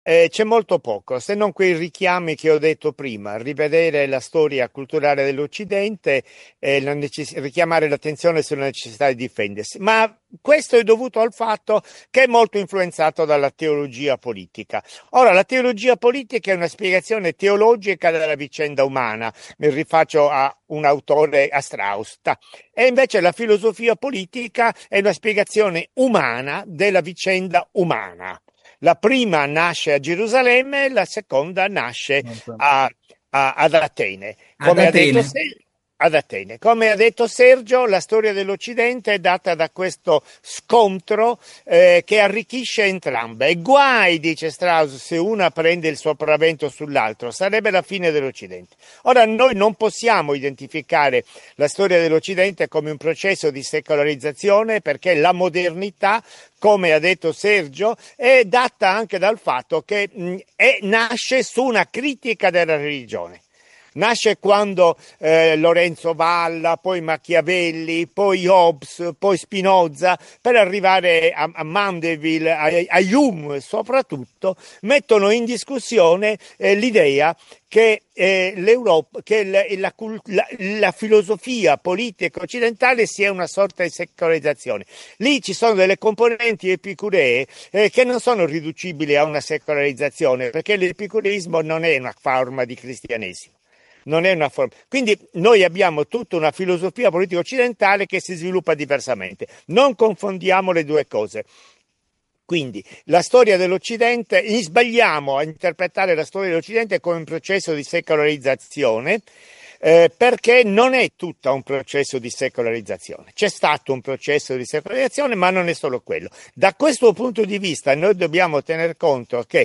C'è molto poco, se non quei richiami che ho detto prima, rivedere la storia culturale dell'Occidente e richiamare l'attenzione sulla necessità di difendersi. Ma questo è dovuto al fatto che è molto influenzato dalla teologia politica. Ora, la teologia politica è una spiegazione teologica della vicenda umana, mi rifaccio a un autore, a Strauss, e invece la filosofia politica è una spiegazione umana della vicenda umana. La prima nasce a Gerusalemme, la seconda nasce ad Atene. Ad Come ha detto, Atene. ad Atene. Come ha detto Sergio, la storia dell'Occidente è data da questo scontro che arricchisce entrambe. E guai, dice Strauss, se una prende il sopravvento sull'altro, sarebbe la fine dell'Occidente. Ora, noi non possiamo identificare la storia dell'Occidente come un processo di secolarizzazione, perché la modernità, come ha detto Sergio, è data anche dal fatto che nasce su una critica della religione. Nasce quando Lorenzo Valla, poi Machiavelli, poi Hobbes, poi Spinoza, per arrivare a Mandeville, a Hume soprattutto, mettono in discussione l'idea che l'Europa, che la filosofia politica occidentale sia una sorta di secolarizzazione. Lì ci sono delle componenti epicuree che non sono riducibili a una secolarizzazione, perché l'epicureismo non è una forma di cristianesimo. Non è una forma. Quindi noi abbiamo tutta una filosofia politica occidentale che si sviluppa diversamente. Non confondiamo le due cose. Quindi la storia dell'Occidente, sbagliamo a interpretare la storia dell'Occidente come un processo di secolarizzazione, perché non è tutto un processo di secolarizzazione. C'è stato un processo di secolarizzazione, ma non è solo quello. Da questo punto di vista noi dobbiamo tener conto che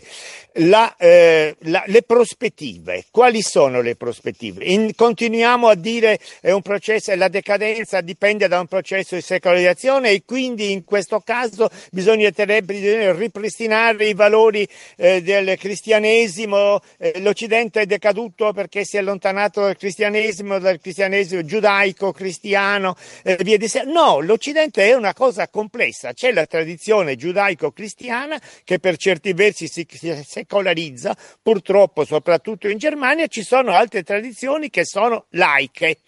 le prospettive, quali sono le prospettive? Continuiamo a dire è un processo, la decadenza dipende da un processo di secolarizzazione e quindi in questo caso bisognerebbe ripristinare i valori del cristianesimo, l'Occidente è decaduto perché si è allontanato dal cristianesimo giudaico-cristiano, via di sé. No, l'Occidente è una cosa complessa, c'è la tradizione giudaico-cristiana che per certi versi si secolarizza, purtroppo soprattutto in Germania ci sono altre tradizioni che sono laiche,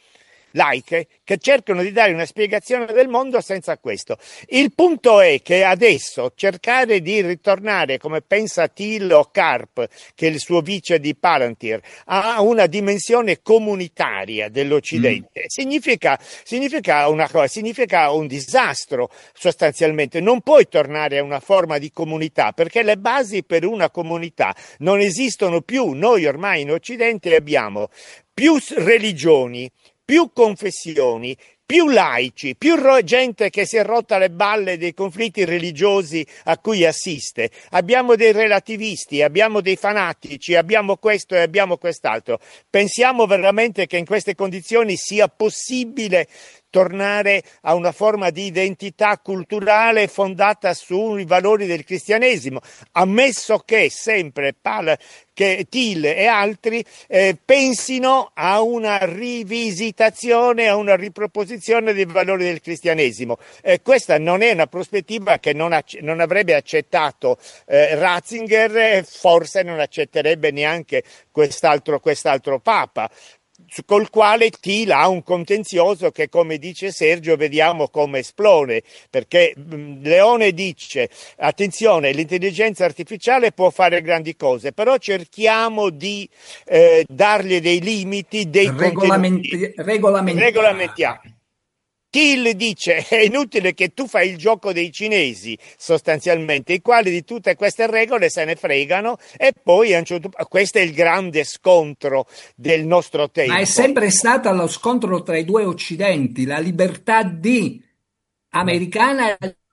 che cercano di dare una spiegazione del mondo senza questo. Il punto è che adesso cercare di ritornare, come pensa Thilo Karp, che è il suo vice di Palantir, a una dimensione comunitaria dell'Occidente, significa una cosa, significa un disastro sostanzialmente. Non puoi tornare a una forma di comunità, perché le basi per una comunità non esistono più. Noi ormai in Occidente abbiamo più religioni, più confessioni, più laici, più gente che si è rotta le balle dei conflitti religiosi a cui assiste. Abbiamo dei relativisti, abbiamo dei fanatici, abbiamo questo e abbiamo quest'altro. Pensiamo veramente che in queste condizioni sia possibile tornare a una forma di identità culturale fondata sui valori del cristianesimo, ammesso che sempre che Thiel e altri pensino a una rivisitazione, a una riproposizione dei valori del cristianesimo. Questa non è una prospettiva che non avrebbe accettato Ratzinger, forse non accetterebbe neanche quest'altro Papa, col quale Thiel ha un contenzioso che, come dice Sergio, vediamo come esplode, perché Leone dice attenzione, l'intelligenza artificiale può fare grandi cose, però cerchiamo di dargli dei limiti, dei contenuti, regolamentiamo. Regolamentare. Thiel dice è inutile che tu fai il gioco dei cinesi, sostanzialmente, i quali di tutte queste regole se ne fregano, e poi questo è il grande scontro del nostro Ma è tempo. sempre stata lo scontro tra i due occidenti, la libertà di americana.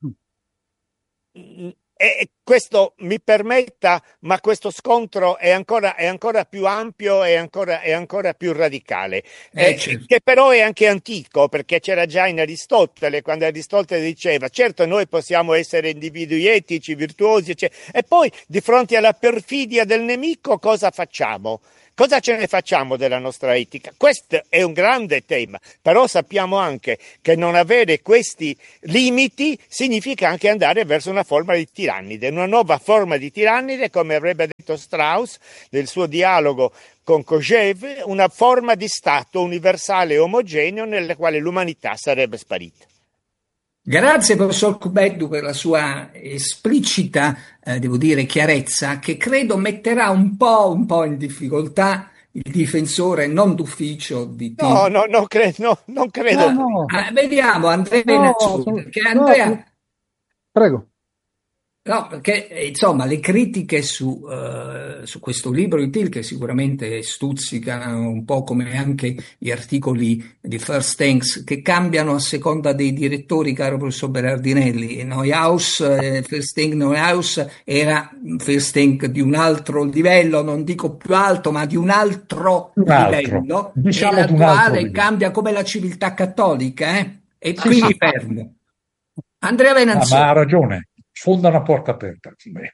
E questo mi permetta, ma questo scontro è ancora più ampio e ancora più radicale, Certo. che però è anche antico, perché c'era già in Aristotele, quando Aristotele diceva, certo noi possiamo essere individui etici, virtuosi, eccetera, e poi di fronte alla perfidia del nemico cosa facciamo? Cosa ce ne facciamo della nostra etica? Questo è un grande tema, però sappiamo anche che non avere questi limiti significa anche andare verso una forma di tirannide. una nuova forma di tirannide, come avrebbe detto Strauss nel suo dialogo con Kojève, una forma di Stato universale e omogeneo nella quale l'umanità sarebbe sparita. Grazie professor Cubeddu per la sua esplicita, devo dire, chiarezza, che credo metterà un po' in difficoltà il difensore non d'ufficio di No, Till. no, non credo. No, no, Vediamo, Andrea no, Benazzoni, perché no, Andrea. prego. No, perché insomma le critiche su questo libro di Till, che sicuramente stuzzicano un po' come anche gli articoli di First Things, che cambiano a seconda dei direttori, caro professor Berardinelli. Neuhaus, First Thing Neuhaus era First Thing di un altro livello, non dico più alto, ma di un altro Un altro, livello, e diciamo di un altro l'attuale livello. cambia come la civiltà cattolica, E Sì, qui sì. mi fermo. Andrea Ma ha Venanzoni. ragione, sfonda una porta aperta.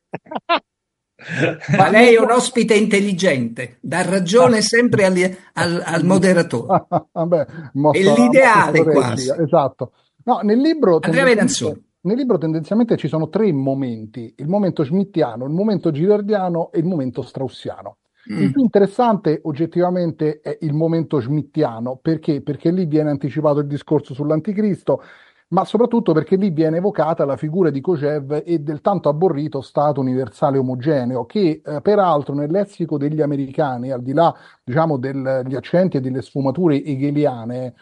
Ma lei è un ospite intelligente, dà ragione sempre al moderatore. Vabbè, È mossa l'ideale ipotetica, quasi. esatto. No, Andrea Venanzoni. nel libro tendenzialmente ci sono tre momenti: il momento schmittiano, il momento giverdiano e il momento straussiano. Il più interessante oggettivamente è il momento schmittiano, perché? Perché lì viene anticipato il discorso sull'anticristo, ma soprattutto perché lì viene evocata la figura di Kojève e del tanto abborrito Stato universale omogeneo, che peraltro nel lessico degli americani, al di là, diciamo, degli accenti e delle sfumature hegeliane,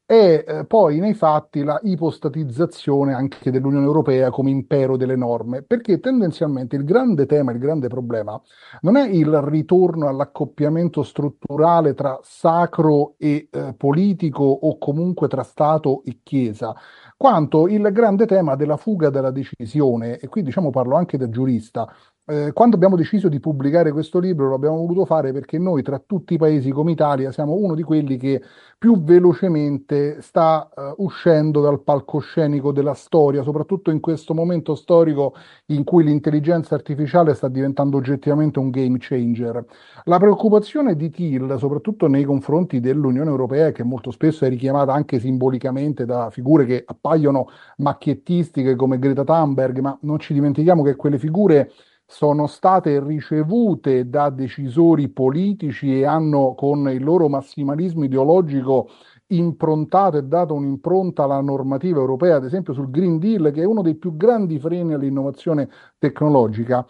è poi nei fatti la ipostatizzazione anche dell'Unione Europea come impero delle norme, perché tendenzialmente il grande tema, il grande problema non è il ritorno all'accoppiamento strutturale tra sacro e politico, o comunque tra Stato e Chiesa, quanto il grande tema della fuga dalla decisione. E qui, diciamo, parlo anche da giurista. Quando abbiamo deciso di pubblicare questo libro, lo abbiamo voluto fare perché noi, tra tutti i paesi come Italia, siamo uno di quelli che più velocemente sta uscendo dal palcoscenico della storia, soprattutto in questo momento storico in cui l'intelligenza artificiale sta diventando oggettivamente un game changer. La preoccupazione di Till, soprattutto nei confronti dell'Unione Europea, che molto spesso è richiamata anche simbolicamente da figure che appaiono macchiettistiche come Greta Thunberg, ma non ci dimentichiamo che quelle figure sono state ricevute da decisori politici e hanno, con il loro massimalismo ideologico, improntato e dato un'impronta alla normativa europea, ad esempio sul Green Deal, che è uno dei più grandi freni all'innovazione tecnologica.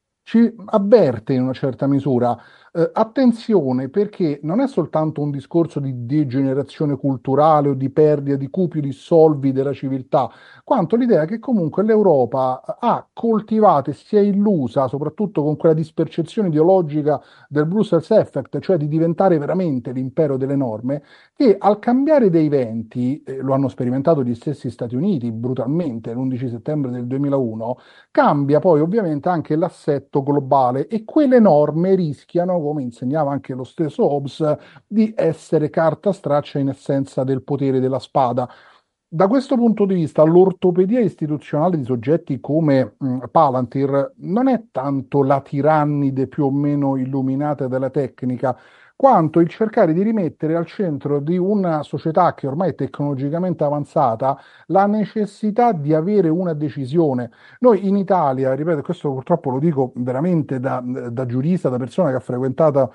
Ci avverte in una certa misura, attenzione, perché non è soltanto un discorso di degenerazione culturale o di perdita di cupi di solvi della civiltà, quanto l'idea che comunque l'Europa ha coltivato e si è illusa, soprattutto con quella dispercezione ideologica del Brussels Effect, cioè di diventare veramente l'impero delle norme, che al cambiare dei venti, lo hanno sperimentato gli stessi Stati Uniti brutalmente l'11 settembre del 2001, cambia poi ovviamente anche l'assetto globale, e quelle norme rischiano, come insegnava anche lo stesso Hobbes, di essere carta straccia in essenza del potere della spada. Da questo punto di vista, l'ortopedia istituzionale di soggetti come Palantir non è tanto la tirannide più o meno illuminata della tecnica, quanto il cercare di rimettere al centro di una società che ormai è tecnologicamente avanzata la necessità di avere una decisione. Noi in Italia, ripeto, questo purtroppo lo dico veramente da giurista, da persona che ha frequentato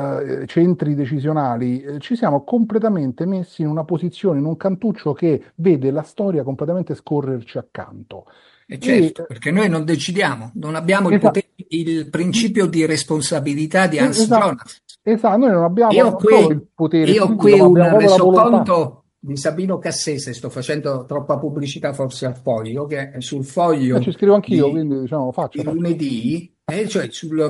centri decisionali, ci siamo completamente messi in una posizione, in un cantuccio che vede la storia completamente scorrerci accanto. E E, certo, perché noi non decidiamo, non abbiamo il esa- potere, il principio di responsabilità di Hans esatto, Jonas. esatto, noi non abbiamo Io ho non solo il qui, potere io ho politico, qui ma un abbiamo proprio la volontà. resoconto di Sabino Cassese, sto facendo troppa pubblicità forse al foglio, che è sul foglio Ci scrivo anch'io, di, quindi diciamo di faccia. lunedì, cioè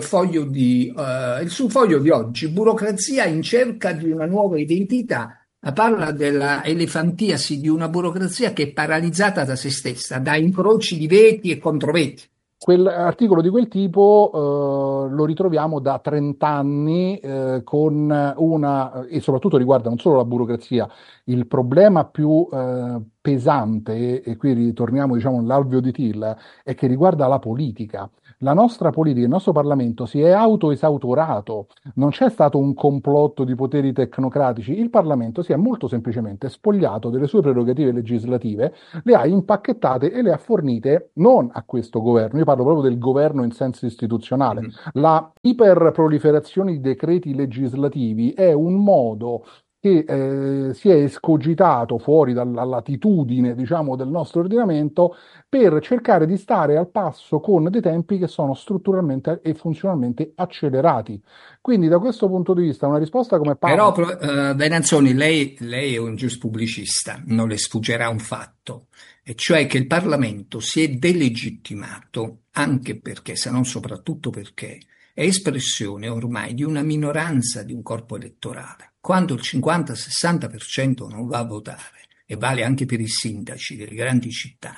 sul foglio di oggi, burocrazia in cerca di una nuova identità. Parla della elefantiasi di una burocrazia che è paralizzata da se stessa, da incroci di veti e controveti. Quell'articolo di quel tipo lo ritroviamo da 30 anni con e soprattutto riguarda non solo la burocrazia, il problema più pesante, e qui ritorniamo diciamo all'alveo di Till, è che riguarda la politica. la nostra politica, il nostro Parlamento si è autoesautorato, non c'è stato un complotto di poteri tecnocratici, il Parlamento si è molto semplicemente spogliato delle sue prerogative legislative, le ha impacchettate e le ha fornite non a questo governo, io parlo proprio del governo in senso istituzionale. Mhm. La iperproliferazione di decreti legislativi è un modo che si è escogitato fuori dalla latitudine, diciamo, del nostro ordinamento per cercare di stare al passo con dei tempi che sono strutturalmente e funzionalmente accelerati. Quindi, da questo punto di vista, una risposta come Però, Paolo. Benazzoni, lei è un giuspubblicista, non le sfuggerà un fatto, e cioè che il Parlamento si è delegittimato anche perché, se non soprattutto perché, è espressione ormai di una minoranza di un corpo elettorale. Quando il 50-60% non va a votare, e vale anche per i sindaci delle grandi città,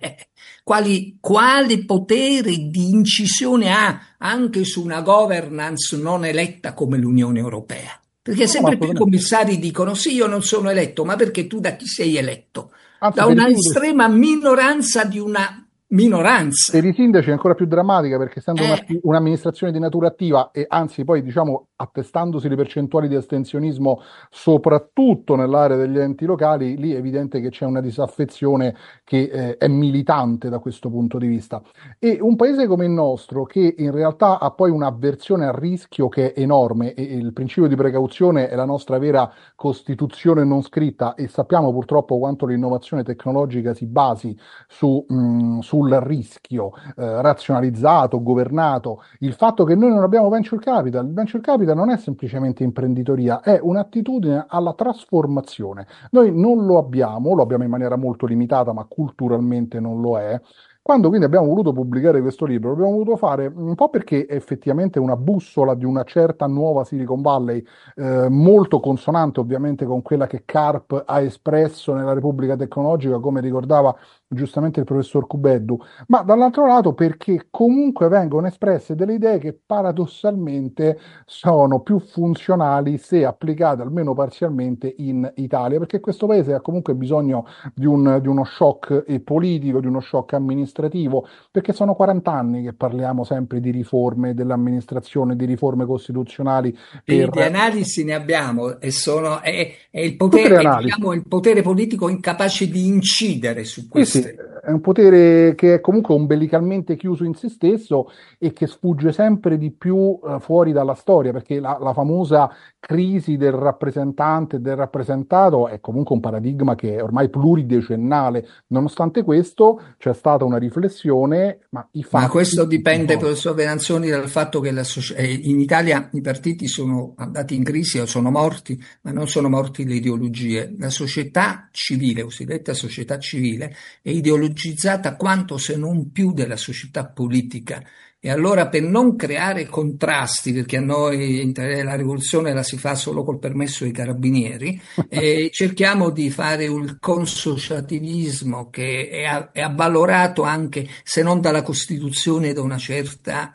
quali potere di incisione ha anche su una governance non eletta come l'Unione Europea? Perché No, ma sempre più i assolutamente. commissari dicono sì, io non sono eletto, ma perché tu da chi sei eletto? Anzi, Da una estrema minoranza di una per minoranza. i sindaci è ancora più drammatica perché essendo Eh, un'amministrazione di natura attiva e anzi poi diciamo attestandosi le percentuali di astensionismo soprattutto nell'area degli enti locali, lì è evidente che c'è una disaffezione che è militante da questo punto di vista. E un paese come il nostro che in realtà ha poi un'avversione al rischio che è enorme e il principio di precauzione è la nostra vera Costituzione non scritta e sappiamo purtroppo quanto l'innovazione tecnologica si basi sul rischio razionalizzato, governato, il fatto che noi non abbiamo venture capital, il venture capital non è semplicemente imprenditoria, è un'attitudine alla trasformazione. Noi non lo abbiamo in maniera molto limitata, ma culturalmente non lo è. Quando quindi abbiamo voluto pubblicare questo libro, l'abbiamo voluto fare un po' perché è effettivamente una bussola di una certa nuova Silicon Valley, molto consonante ovviamente con quella che Carp ha espresso nella Repubblica Tecnologica, come ricordava giustamente il professor Cubeddu, ma dall'altro lato perché comunque vengono espresse delle idee che paradossalmente sono più funzionali se applicate almeno parzialmente in Italia, perché questo paese ha comunque bisogno di uno shock politico, di uno shock amministrativo, perché sono 40 anni che parliamo sempre di riforme dell'amministrazione, di riforme costituzionali di per analisi ne abbiamo è il tutte potere, le è, analisi. diciamo, il potere politico incapace di incidere su Sì, sì, queste. è un potere che è comunque ombelicalmente chiuso in se stesso e che sfugge sempre di più fuori dalla storia, perché la famosa crisi del rappresentante e del rappresentato è comunque un paradigma che è ormai pluridecennale. Nonostante questo, c'è stata una riflessione, ma i Ma fatti questo ci dipende, sono. professor Venanzoni, dal fatto che in Italia i partiti sono andati in crisi o sono morti, ma non sono morti le ideologie. La società civile, cosiddetta società civile, è ideologizzata quanto se non più della società politica. E allora per non creare contrasti, perché a noi la rivoluzione la si fa solo col permesso dei carabinieri, cerchiamo di fare un consociativismo che è avvalorato anche, se non dalla Costituzione, da una certa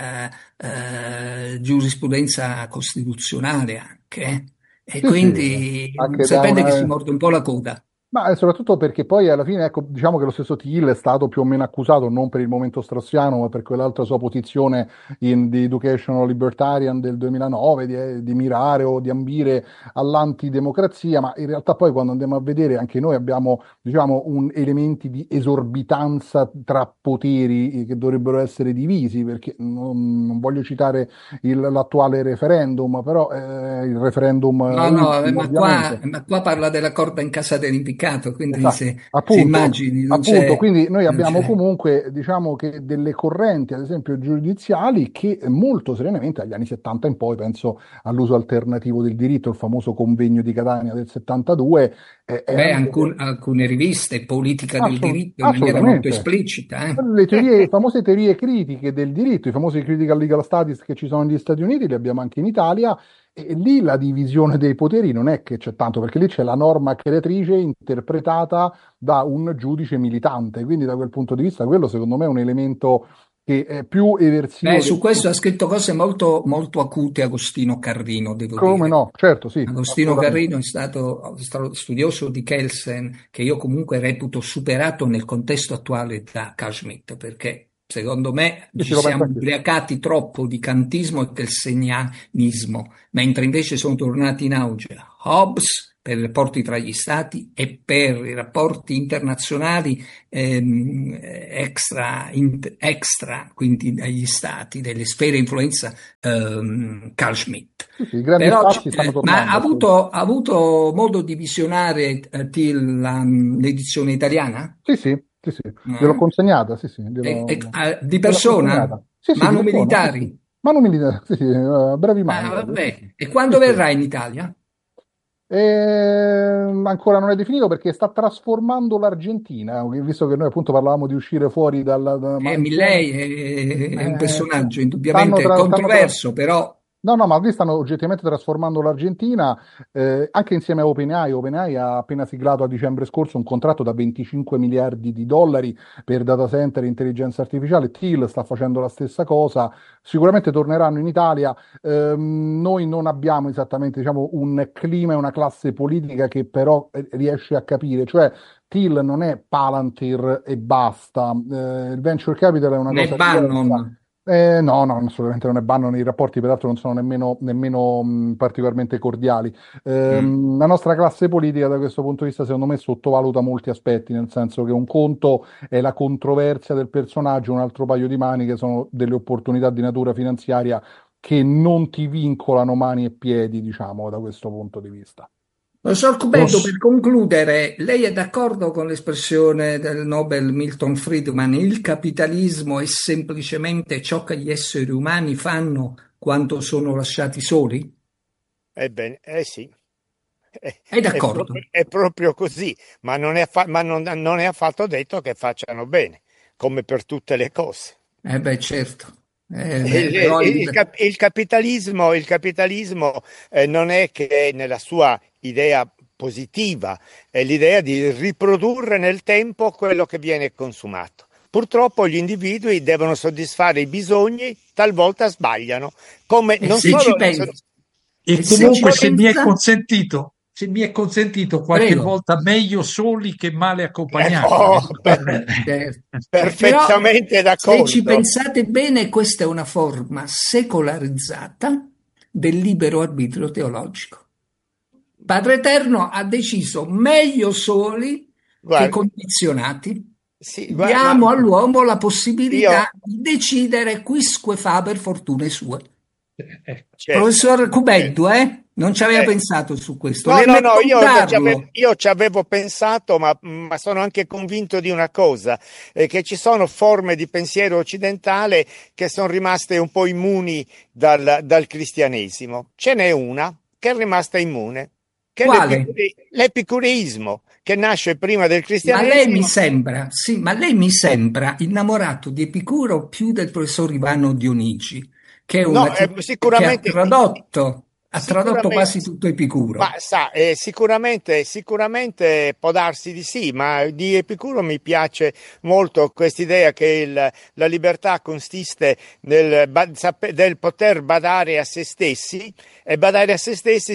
giurisprudenza costituzionale anche. E Sì, sì, quindi un anche da serpente che si una. morde un po' la coda. Ma soprattutto perché poi alla fine, ecco, diciamo che lo stesso Thiel è stato più o meno accusato non per il momento straussiano, ma per quell'altra sua posizione di Educational Libertarian del 2009, di mirare o di ambire all'antidemocrazia, ma in realtà poi quando andiamo a vedere anche noi abbiamo, diciamo, elementi di esorbitanza tra poteri che dovrebbero essere divisi, perché non voglio citare l'attuale referendum, però il referendum No, no, ultimo, ovviamente. ma qua parla della corda in casa dell'impiccato, quindi Esatto, se appunto, immagini appunto, quindi noi non abbiamo c'è. comunque, diciamo che delle correnti, ad esempio giudiziali, che molto serenamente dagli anni 70 in poi, penso all'uso alternativo del diritto, il famoso convegno di Catania del 72, Beh, erano alcune riviste, politica del diritto in maniera molto assolutamente. esplicita, eh. Le famose teorie critiche del diritto, i famosi critical legal studies che ci sono negli Stati Uniti, li abbiamo anche in Italia, e lì la divisione dei poteri non è che c'è tanto, perché lì c'è la norma creatrice interpretata da un giudice militante, quindi da quel punto di vista quello secondo me è un elemento che è più Beh, eversivo su del. questo ha scritto cose molto, molto acute Agostino Carrino, devo Come dire. no? Certo, sì, Agostino assolutamente. Carrino è stato studioso di Kelsen, che io comunque reputo superato nel contesto attuale da Carl Schmitt, perché Secondo me Sì, ci sì, lo penso siamo anch'io. ubriacati troppo di kantismo e kelsenianismo, mentre invece sono tornati in auge Hobbes per i rapporti tra gli stati e per i rapporti internazionali quindi dagli stati, delle sfere di influenza, Carl Schmitt. Sì, sì, i grandi Però, spazi stanno ma tornando. Sì, ha avuto modo di visionare Till l'edizione italiana? sì, sì, sì, sì. Gliel'ho Eh? consegnata, sì, sì, Di gliel'ho persona? consegnata. Sì, sì, di Manu persona, sì, sì. militari? Manu militare, sì, sì, brevi Ah, mani proprio, sì, sì. vabbè. E quando Sì, sì. verrà in Italia? Ancora non è definito perché sta trasformando l'Argentina, visto che noi appunto parlavamo di uscire fuori ma insieme Milley è un personaggio indubbiamente stanno controverso, però no, no, ma lì stanno oggettivamente trasformando l'Argentina, anche insieme a OpenAI. OpenAI ha appena siglato a dicembre scorso un contratto da 25 miliardi di dollari per data center e intelligenza artificiale. Thiel sta facendo la stessa cosa. Sicuramente torneranno in Italia. Noi non abbiamo esattamente, diciamo, un clima e una classe politica che però riesce a capire. Cioè, Thiel non è Palantir e basta. Il venture capital è una né cosa Bannon. diversa. No, no, assolutamente non è banno, i rapporti peraltro non sono nemmeno particolarmente cordiali. Mm. La nostra classe politica da questo punto di vista secondo me sottovaluta molti aspetti, nel senso che un conto è la controversia del personaggio, un altro paio di maniche sono delle opportunità di natura finanziaria che non ti vincolano mani e piedi, diciamo, da questo punto di vista. Professor Cubeddo, per Posso- concludere, lei è d'accordo con l'espressione del Nobel Milton Friedman? Il capitalismo è semplicemente ciò che gli esseri umani fanno quando sono lasciati soli? Ebbene, sì, È d'accordo? è proprio così, ma non è affatto detto che facciano bene, come per tutte le cose. Eh beh, certo. Il, Però il capitalismo non è che nella sua idea positiva, è l'idea di riprodurre nel tempo quello che viene consumato. Purtroppo gli individui devono soddisfare i bisogni, talvolta sbagliano, come e non se ci solo pensa, E e se non ci comunque, solo pensa, se mi è consentito, qualche prego. volta meglio soli che male accompagnati. ecco, Certo. Però, perfettamente se ci d'accordo. pensate bene, questa è una forma secolarizzata del libero arbitrio teologico. Padre Eterno ha deciso meglio soli che Guarda, condizionati. sì, Diamo all'uomo la io possibilità di decidere quisque faber fortune sue. certo, Professor certo. Cubeddu, non ci aveva Eh, pensato su questo. No, Le è no, no, merito darlo. io ci avevo pensato, ma sono anche convinto di una cosa, che ci sono forme di pensiero occidentale che sono rimaste un po' immuni dal cristianesimo. Ce n'è una che è rimasta immune, che è Quale? l'epicureismo, che nasce prima del Ma lei mi cristianesimo. sembra, sì, ma lei mi sembra innamorato di Epicuro più del professor Ivano Dionigi, che è un No, latinista che sicuramente, ha tradotto sicuramente, quasi tutto ma Epicuro. sa, sicuramente può darsi di sì, ma di Epicuro mi piace molto quest'idea che la libertà consiste del poter badare a se stessi, e badare a se stessi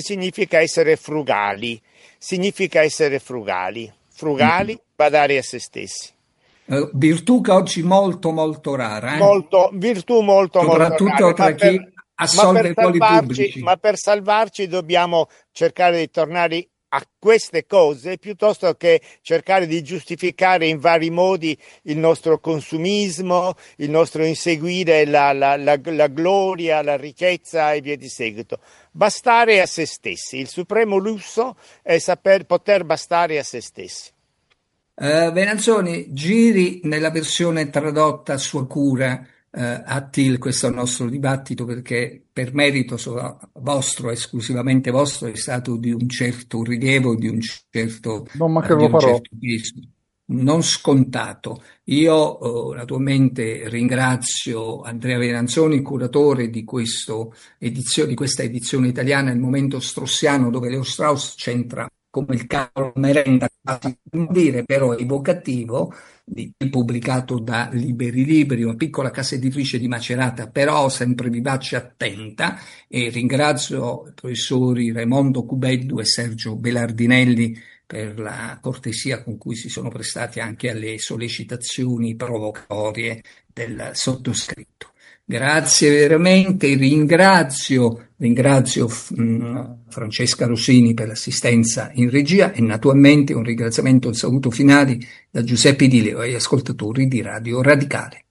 significa essere Mm. frugali, badare a se stessi. Virtù che oggi molto molto rara, Virtù molto molto soprattutto rare, tra chi assolve ruoli ma pubblici. per salvarci dobbiamo cercare di tornare a queste cose piuttosto che cercare di giustificare in vari modi il nostro consumismo, il nostro inseguire la gloria, la ricchezza e via di seguito. Bastare a se stessi. Il supremo lusso è poter bastare a se stessi. Venanzoni, giri nella versione tradotta a sua cura a TIL questo nostro dibattito perché per merito vostro, esclusivamente vostro, è stato di un certo rilievo, Non manca che di lo un farò. certo peso, non scontato. Io naturalmente ringrazio Andrea Venanzoni, curatore di di questa edizione italiana, Il momento straussiano, dove Leo Strauss c'entra come il cavolo merenda, dire però evocativo, pubblicato da Liberi Libri, una piccola casa editrice di Macerata, però sempre vivace e attenta, e ringrazio i professori Raimondo Cubeddu e Sergio Belardinelli per la cortesia con cui si sono prestati anche alle sollecitazioni provocatorie del sottoscritto. Grazie veramente, ringrazio Francesca Rosini per l'assistenza in regia e naturalmente un ringraziamento e un saluto finali da Giuseppe Di Leo agli ascoltatori di Radio Radicale.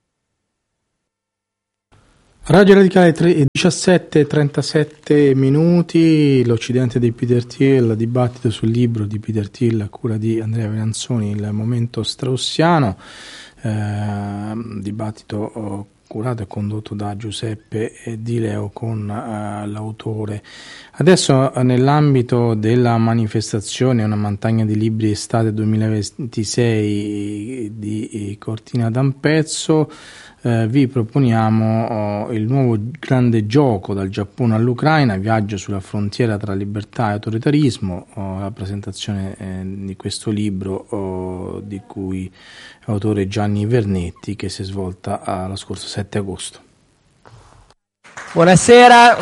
Radio Radicale 17:37 minuti, l'Occidente di Peter Thiel, dibattito sul libro di Peter Thiel a cura di Andrea Venanzoni, Il momento straussiano, dibattito curato e condotto da Giuseppe Di Leo con l'autore. Adesso nell'ambito della manifestazione Una montagna di libri estate 2026 di Cortina d'Ampezzo, vi proponiamo il nuovo grande gioco dal Giappone all'Ucraina, viaggio sulla frontiera tra libertà e autoritarismo, la presentazione di questo libro di cui è autore Gianni Vernetti, che si è svolta lo scorso 7 agosto. Buonasera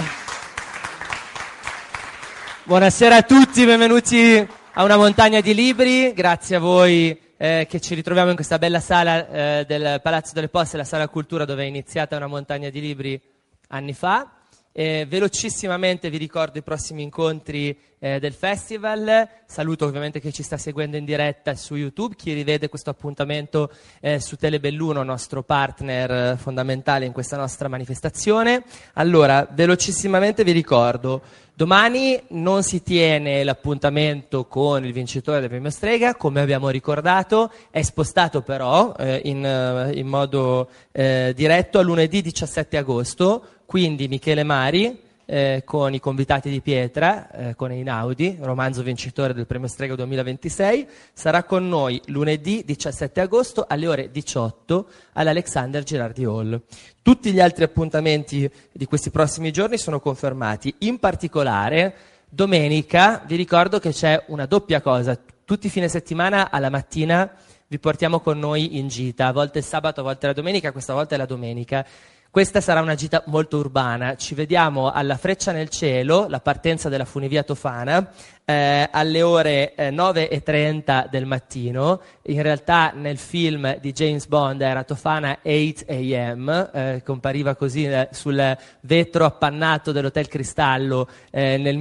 a tutti, benvenuti a Una montagna di libri, grazie a voi che ci ritroviamo in questa bella sala del Palazzo delle Poste, la Sala Cultura, dove è iniziata Una montagna di libri anni fa. Velocissimamente vi ricordo i prossimi incontri del festival. Saluto ovviamente chi ci sta seguendo in diretta su YouTube, chi rivede questo appuntamento su Telebelluno, nostro partner fondamentale in questa nostra manifestazione. Allora, velocissimamente vi ricordo: domani non si tiene l'appuntamento con il vincitore del premio Strega, come abbiamo ricordato, è spostato però in modo diretto a lunedì 17 agosto, quindi Michele Mari con I convitati di pietra, con Einaudi, romanzo vincitore del premio Strega 2026, sarà con noi lunedì 17 agosto alle ore 18 all'Alexander Girardi Hall. Tutti gli altri appuntamenti di questi prossimi giorni sono confermati, in particolare domenica vi ricordo che c'è una doppia cosa: tutti i fine settimana alla mattina vi portiamo con noi in gita, a volte il sabato, a volte la domenica, questa volta è la domenica. Questa sarà una gita molto urbana, ci vediamo alla Freccia nel Cielo, la partenza della funivia Tofana, alle ore 9:30 del mattino. In realtà nel film di James Bond era Tofana 8 a.m., compariva così sul vetro appannato dell'Hotel Cristallo nel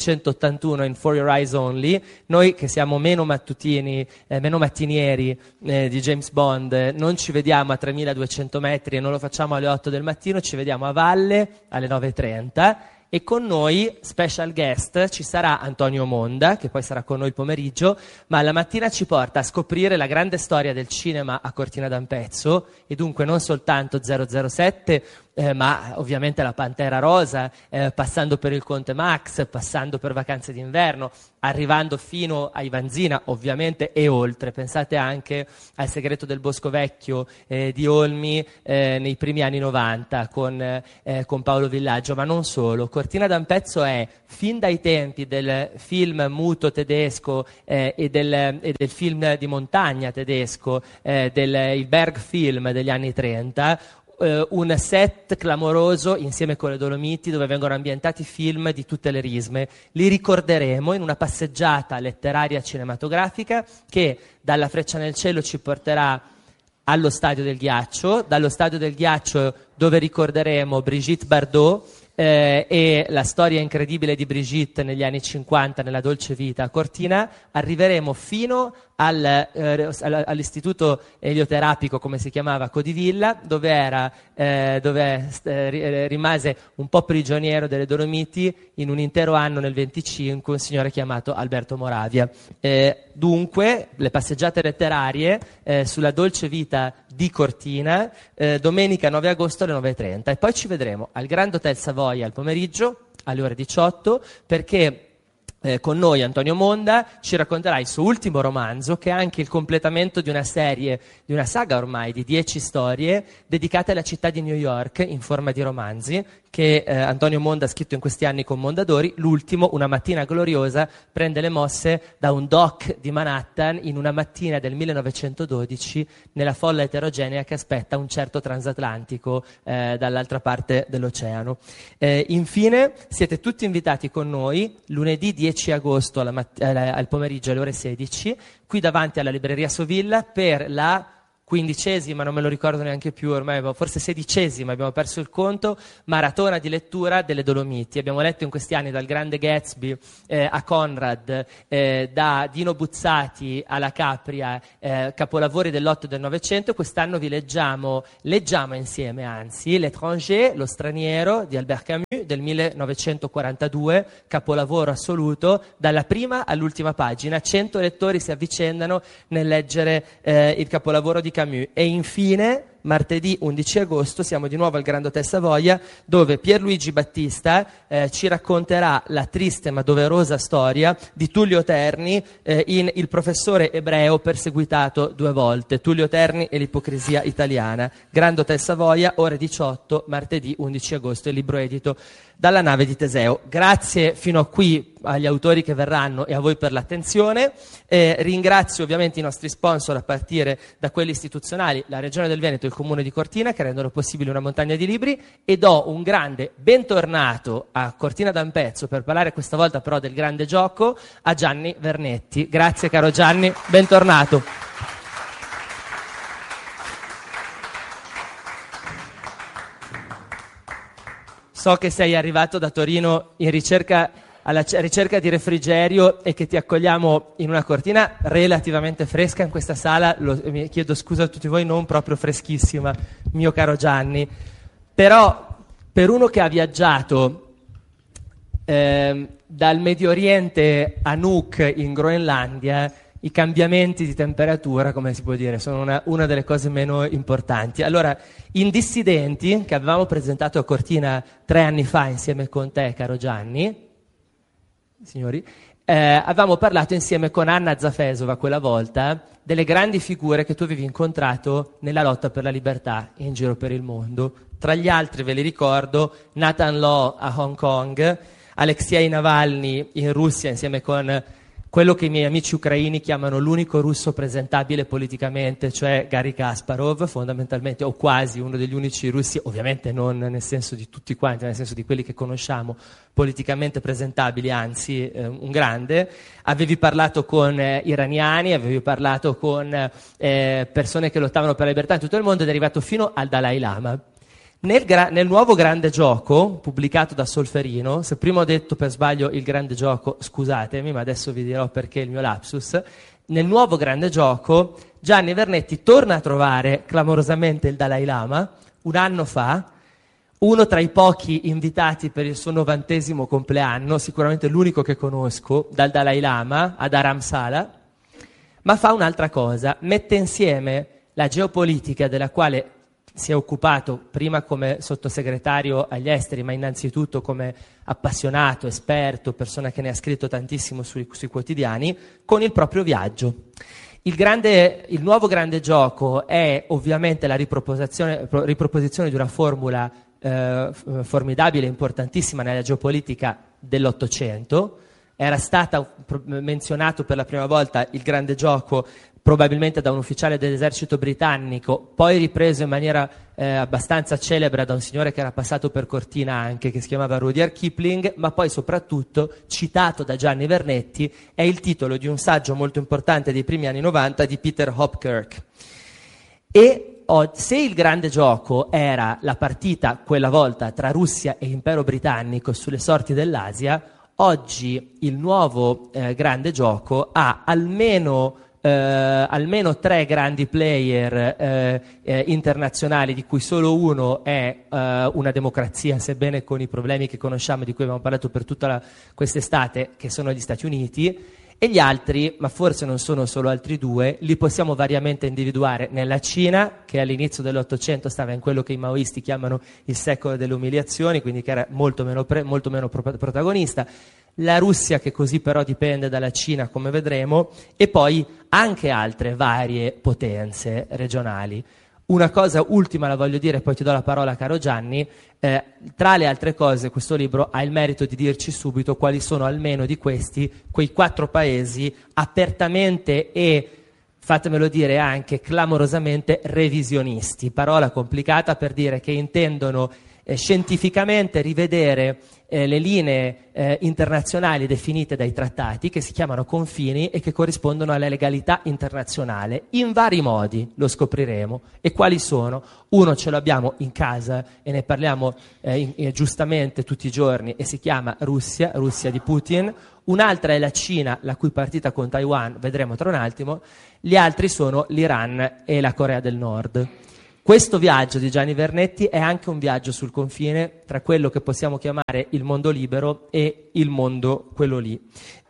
1981 in For Your Eyes Only. Noi che siamo meno mattutini, meno mattinieri di James Bond, non ci vediamo a 3200 metri e non lo facciamo alle 8 del mattino, ci vediamo a valle alle 9:30. E con noi, special guest, ci sarà Antonio Monda, che poi sarà con noi il pomeriggio, ma la mattina ci porta a scoprire la grande storia del cinema a Cortina d'Ampezzo, e dunque non soltanto 007, ma ovviamente la Pantera Rosa, passando per il Conte Max, passando per Vacanze d'inverno, arrivando fino ai Vanzina, ovviamente, e oltre. Pensate anche al Segreto del Bosco Vecchio di Olmi nei primi anni 90 con Paolo Villaggio, ma non solo. Cortina d'Ampezzo è, fin dai tempi del film muto tedesco e del film di montagna tedesco, il Bergfilm degli anni 30, un set clamoroso insieme con le Dolomiti, dove vengono ambientati film di tutte le risme. Li ricorderemo in una passeggiata letteraria cinematografica che dalla Freccia nel Cielo ci porterà allo Stadio del Ghiaccio, dallo Stadio del Ghiaccio dove ricorderemo Brigitte Bardot e la storia incredibile di Brigitte negli anni 50 nella Dolce Vita a Cortina. Arriveremo fino all'istituto elioterapico, come si chiamava, Codivilla, dove rimase un po' prigioniero delle Dolomiti in un intero anno nel 25 un signore chiamato Alberto Moravia. Dunque le passeggiate letterarie sulla Dolce Vita di Cortina, domenica 9 agosto alle 9:30, e poi ci vedremo al Grand Hotel Savoia al pomeriggio alle ore 18, perché con noi Antonio Monda ci racconterà il suo ultimo romanzo, che è anche il completamento di una serie, di una saga ormai di 10 storie dedicate alla città di New York in forma di romanzi, che Antonio Monda ha scritto in questi anni con Mondadori. L'ultimo, Una mattina gloriosa, prende le mosse da un dock di Manhattan in una mattina del 1912 nella folla eterogenea che aspetta un certo transatlantico dall'altra parte dell'oceano. Infine siete tutti invitati con noi lunedì 10 agosto al pomeriggio alle ore 16 qui davanti alla libreria Sovilla per la 15ª, non me lo ricordo neanche più ormai, forse 16ª, abbiamo perso il conto, maratona di lettura delle Dolomiti. Abbiamo letto in questi anni dal Grande Gatsby a Conrad, da Dino Buzzati alla Capria, capolavori dell'8 e del Novecento. Quest'anno vi leggiamo insieme, anzi, L'étranger, Lo straniero di Albert Camus del 1942, capolavoro assoluto, dalla prima all'ultima pagina. 100 lettori si avvicendano nel leggere il capolavoro di Camus. E infine, martedì 11 agosto, siamo di nuovo al Grand Hotel Savoia, dove Pierluigi Battista ci racconterà la triste ma doverosa storia di Tullio Terni in Il professore ebreo perseguitato 2 volte, Tullio Terni e l'ipocrisia italiana. Grand Hotel Savoia, ore 18, martedì 11 agosto, il libro edito dalla Nave di Teseo. Grazie fino a qui agli autori che verranno e a voi per l'attenzione. Ringrazio ovviamente i nostri sponsor, a partire da quelli istituzionali, la Regione del Veneto e il Comune di Cortina, che rendono possibile una montagna di libri, e do un grande bentornato a Cortina d'Ampezzo, per parlare questa volta però del grande gioco, a Gianni Vernetti. Grazie caro Gianni, bentornato. So che sei arrivato da Torino alla ricerca di refrigerio e che ti accogliamo in una cortina relativamente fresca in questa sala. Mi chiedo scusa a tutti voi, non proprio freschissima, mio caro Gianni. Però per uno che ha viaggiato dal Medio Oriente a Nuuk in Groenlandia, i cambiamenti di temperatura, come si può dire, sono una delle cose meno importanti. Allora, in Dissidenti, che avevamo presentato a Cortina 3 anni fa insieme con te, caro Gianni, signori, avevamo parlato insieme con Anna Zafesova quella volta delle grandi figure che tu avevi incontrato nella lotta per la libertà in giro per il mondo. Tra gli altri ve li ricordo Nathan Law a Hong Kong, Alexei Navalny in Russia insieme con quello che i miei amici ucraini chiamano l'unico russo presentabile politicamente, cioè Garry Kasparov, fondamentalmente, o quasi uno degli unici russi, ovviamente non nel senso di tutti quanti, nel senso di quelli che conosciamo, politicamente presentabili, anzi un grande. Avevi parlato con iraniani, avevi parlato con persone che lottavano per la libertà in tutto il mondo, ed è arrivato fino al Dalai Lama. Nel nuovo grande gioco, pubblicato da Solferino, se prima ho detto per sbaglio il grande gioco, scusatemi, ma adesso vi dirò perché il mio lapsus, nel nuovo grande gioco Gianni Vernetti torna a trovare clamorosamente il Dalai Lama, un anno fa, uno tra i pochi invitati per il suo 90° compleanno, sicuramente l'unico che conosco, dal Dalai Lama ad Dharamsala, ma fa un'altra cosa, mette insieme la geopolitica della quale si è occupato prima come sottosegretario agli esteri, ma innanzitutto come appassionato, esperto, persona che ne ha scritto tantissimo sui quotidiani, con il proprio viaggio. Il nuovo grande gioco è ovviamente la riproposizione di una formula formidabile, importantissima nella geopolitica dell'Ottocento. Era stata menzionato per la prima volta il grande gioco probabilmente da un ufficiale dell'esercito britannico, poi ripreso in maniera abbastanza celebre da un signore che era passato per Cortina anche, che si chiamava Rudyard Kipling, ma poi soprattutto citato da Gianni Vernetti, è il titolo di un saggio molto importante dei primi anni 90 di Peter Hopkirk. E se il grande gioco era la partita quella volta tra Russia e Impero Britannico sulle sorti dell'Asia, oggi il nuovo grande gioco ha almeno 3 grandi player internazionali, di cui solo uno è una democrazia, sebbene con i problemi che conosciamo, di cui abbiamo parlato per tutta quest'estate, che sono gli Stati Uniti, E gli altri, ma forse non sono solo altri due, li possiamo variamente individuare nella Cina, che all'inizio dell'Ottocento stava in quello che i maoisti chiamano il secolo delle umiliazioni, quindi che era molto meno protagonista, la Russia, che così però dipende dalla Cina, come vedremo, e poi anche altre varie potenze regionali. Una cosa ultima la voglio dire, poi ti do la parola, caro Gianni. Tra le altre cose, questo libro ha il merito di dirci subito quali sono almeno di questi, quei 4 paesi apertamente e, fatemelo dire, anche clamorosamente revisionisti. Parola complicata per dire che intendono scientificamente rivedere le linee internazionali definite dai trattati, che si chiamano confini e che corrispondono alla legalità internazionale, in vari modi, lo scopriremo. E quali sono? Uno ce l'abbiamo in casa e ne parliamo giustamente tutti i giorni, e si chiama Russia di Putin. Un'altra è la Cina, la cui partita con Taiwan vedremo tra un attimo. Gli altri sono l'Iran e la Corea del Nord. Questo viaggio di Gianni Vernetti è anche un viaggio sul confine tra quello che possiamo chiamare il mondo libero e il mondo quello lì.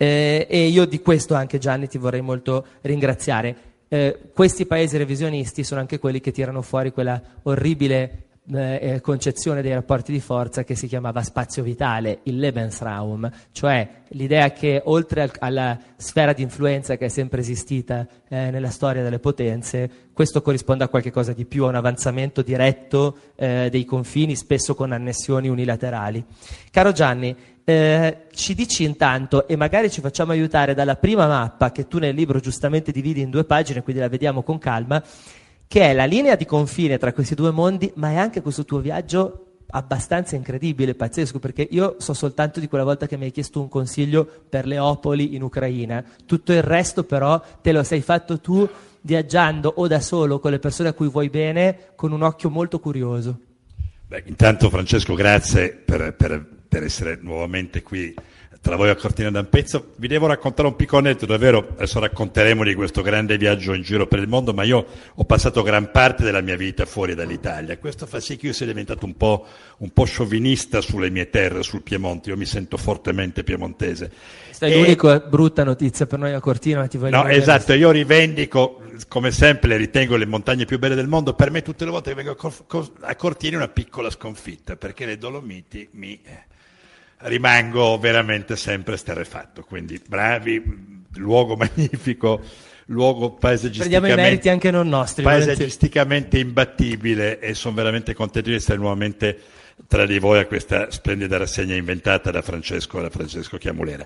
E io di questo anche, Gianni, ti vorrei molto ringraziare. Questi paesi revisionisti sono anche quelli che tirano fuori quella orribile concezione dei rapporti di forza che si chiamava spazio vitale, il Lebensraum, cioè l'idea che oltre alla sfera di influenza che è sempre esistita nella storia delle potenze, questo corrisponde a qualche cosa di più, a un avanzamento diretto dei confini, spesso con annessioni unilaterali. Caro Gianni, ci dici intanto, e magari ci facciamo aiutare dalla prima mappa che tu nel libro giustamente dividi in 2 pagine, quindi la vediamo con calma, che è la linea di confine tra questi 2 mondi, ma è anche questo tuo viaggio abbastanza incredibile, pazzesco, perché io so soltanto di quella volta che mi hai chiesto un consiglio per Leopoli in Ucraina. Tutto il resto però te lo sei fatto tu, viaggiando o da solo con le persone a cui vuoi bene, con un occhio molto curioso. Beh, intanto Francesco, grazie per essere nuovamente qui tra voi a Cortina d'Ampezzo. Vi devo raccontare un piccolo aneddoto, davvero. Adesso racconteremo di questo grande viaggio in giro per il mondo, ma io ho passato gran parte della mia vita fuori dall'Italia. Questo fa sì che io sia diventato un po' sciovinista sulle mie terre, sul Piemonte. Io mi sento fortemente piemontese. Questa è l'unica brutta notizia per noi a Cortina, ma ti voglio dire. No, esatto, io rivendico, come sempre, le ritengo le montagne più belle del mondo. Per me tutte le volte che vengo a Cortina è una piccola sconfitta, perché le Dolomiti rimango veramente sempre esterrefatto. Quindi bravi, luogo magnifico, luogo paesaggisticamente, prendiamo i meriti anche non nostri, paesaggisticamente imbattibile, e sono veramente contento di essere nuovamente tra di voi a questa splendida rassegna inventata da Francesco Chiamulera.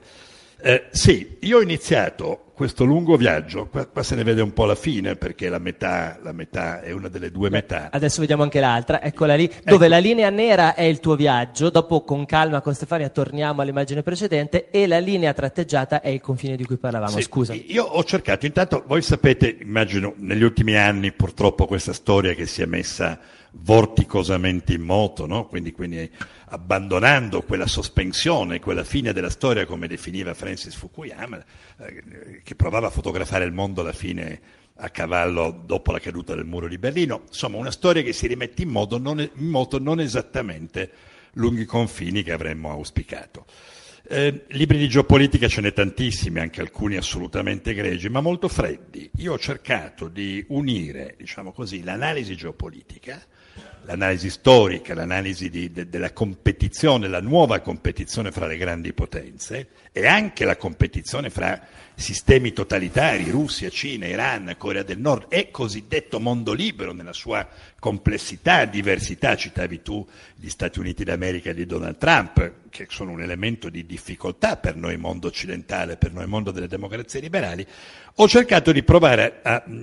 Sì, io ho iniziato questo lungo viaggio, qua se ne vede un po' la fine, perché la metà è una delle 2 metà. Adesso vediamo anche l'altra, eccola lì, dove la linea nera è il tuo viaggio, dopo con calma con Stefania torniamo all'immagine precedente, e la linea tratteggiata è il confine di cui parlavamo. Sì, scusa. Io ho cercato, intanto voi sapete, immagino, negli ultimi anni purtroppo questa storia che si è messa vorticosamente in moto, no? Quindi abbandonando quella sospensione, quella fine della storia, come definiva Francis Fukuyama, che provava a fotografare il mondo alla fine a cavallo dopo la caduta del muro di Berlino. Insomma, una storia che si rimette in moto non esattamente lungo i confini che avremmo auspicato. Libri di geopolitica ce n'è tantissimi, anche alcuni assolutamente egregi, ma molto freddi. Io ho cercato di unire, diciamo così, l'analisi geopolitica, l'analisi storica, l'analisi della competizione, la nuova competizione fra le grandi potenze, e anche la competizione fra sistemi totalitari, Russia, Cina, Iran, Corea del Nord, e cosiddetto mondo libero nella sua complessità, diversità. Citavi tu gli Stati Uniti d'America di Donald Trump, che sono un elemento di difficoltà per noi mondo occidentale, per noi mondo delle democrazie liberali. Ho cercato di provare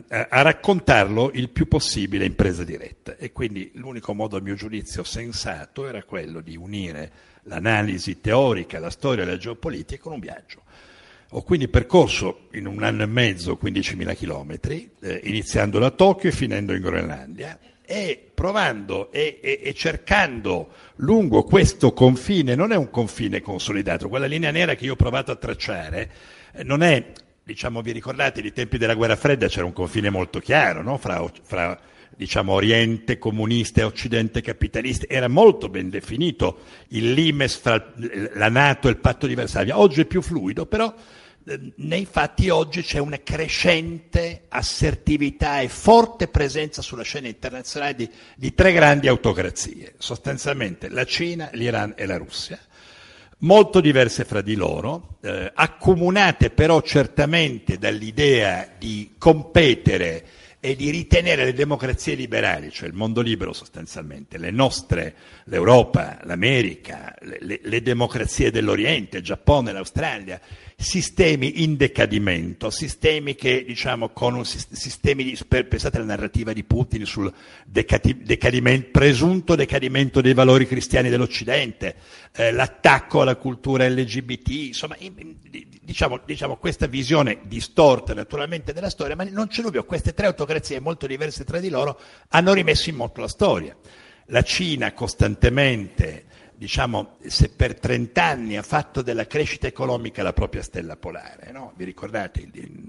a raccontarlo il più possibile in presa diretta, e quindi l'unico modo, a mio giudizio, sensato era quello di unire l'analisi teorica, la storia e la geopolitica con un viaggio. Ho quindi percorso in 1 anno e mezzo 15.000 chilometri, iniziando da Tokyo e finendo in Groenlandia, e provando e cercando lungo questo confine. Non è un confine consolidato, quella linea nera che io ho provato a tracciare non è, diciamo, vi ricordate, ai tempi della guerra fredda c'era un confine molto chiaro, no? fra diciamo Oriente comunista e Occidente capitalista, era molto ben definito il limes fra la NATO e il patto di Varsavia. Oggi è più fluido, però nei fatti oggi c'è una crescente assertività e forte presenza sulla scena internazionale di tre grandi autocrazie, sostanzialmente la Cina, l'Iran e la Russia, molto diverse fra di loro, accomunate però certamente dall'idea di competere e di ritenere le democrazie liberali, cioè il mondo libero sostanzialmente, le nostre, l'Europa, l'America, le democrazie dell'Oriente, il Giappone, l'Australia, sistemi in decadimento, sistemi che, diciamo, con sistemi pensate alla narrativa di Putin sul presunto decadimento dei valori cristiani dell'Occidente, l'attacco alla cultura LGBT, insomma, diciamo questa visione distorta naturalmente della storia, ma non c'è dubbio, queste tre autocrazie molto diverse tra di loro hanno rimesso in moto la storia. La Cina costantemente, diciamo, se per 30 anni ha fatto della crescita economica la propria stella polare, no? Vi ricordate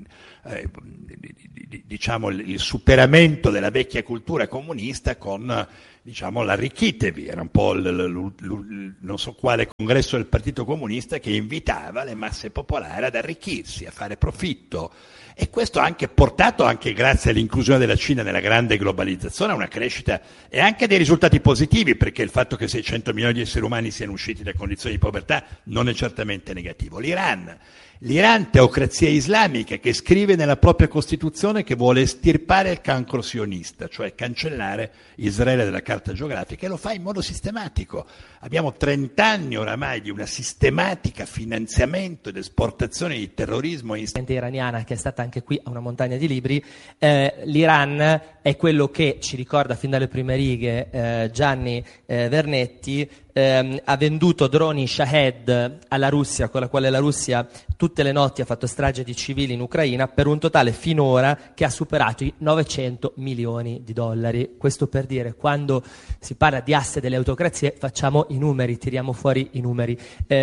diciamo, il superamento della vecchia cultura comunista con, diciamo, l'arricchitevi, era un po' non so quale congresso del Partito Comunista che invitava le masse popolari ad arricchirsi, a fare profitto. E questo ha anche portato, anche grazie all'inclusione della Cina nella grande globalizzazione, a una crescita e anche dei risultati positivi, perché il fatto che 600 milioni di esseri umani siano usciti da condizioni di povertà non è certamente negativo. L'Iran, teocrazia islamica, che scrive nella propria Costituzione che vuole estirpare il cancro sionista, cioè cancellare Israele dalla carta geografica, e lo fa in modo sistematico. Abbiamo 30 anni oramai di una sistematica finanziamento ed esportazione di terrorismo iraniana, che è stata anche qui a una montagna di libri. L'Iran è quello che ci ricorda fin dalle prime righe Gianni Vernetti. Ha venduto droni Shahed alla Russia, con la quale la Russia tutte le notti ha fatto strage di civili in Ucraina, per un totale finora che ha superato i 900 milioni di dollari. Questo per dire, quando si parla di asse delle autocrazie, facciamo i numeri, tiriamo fuori i numeri.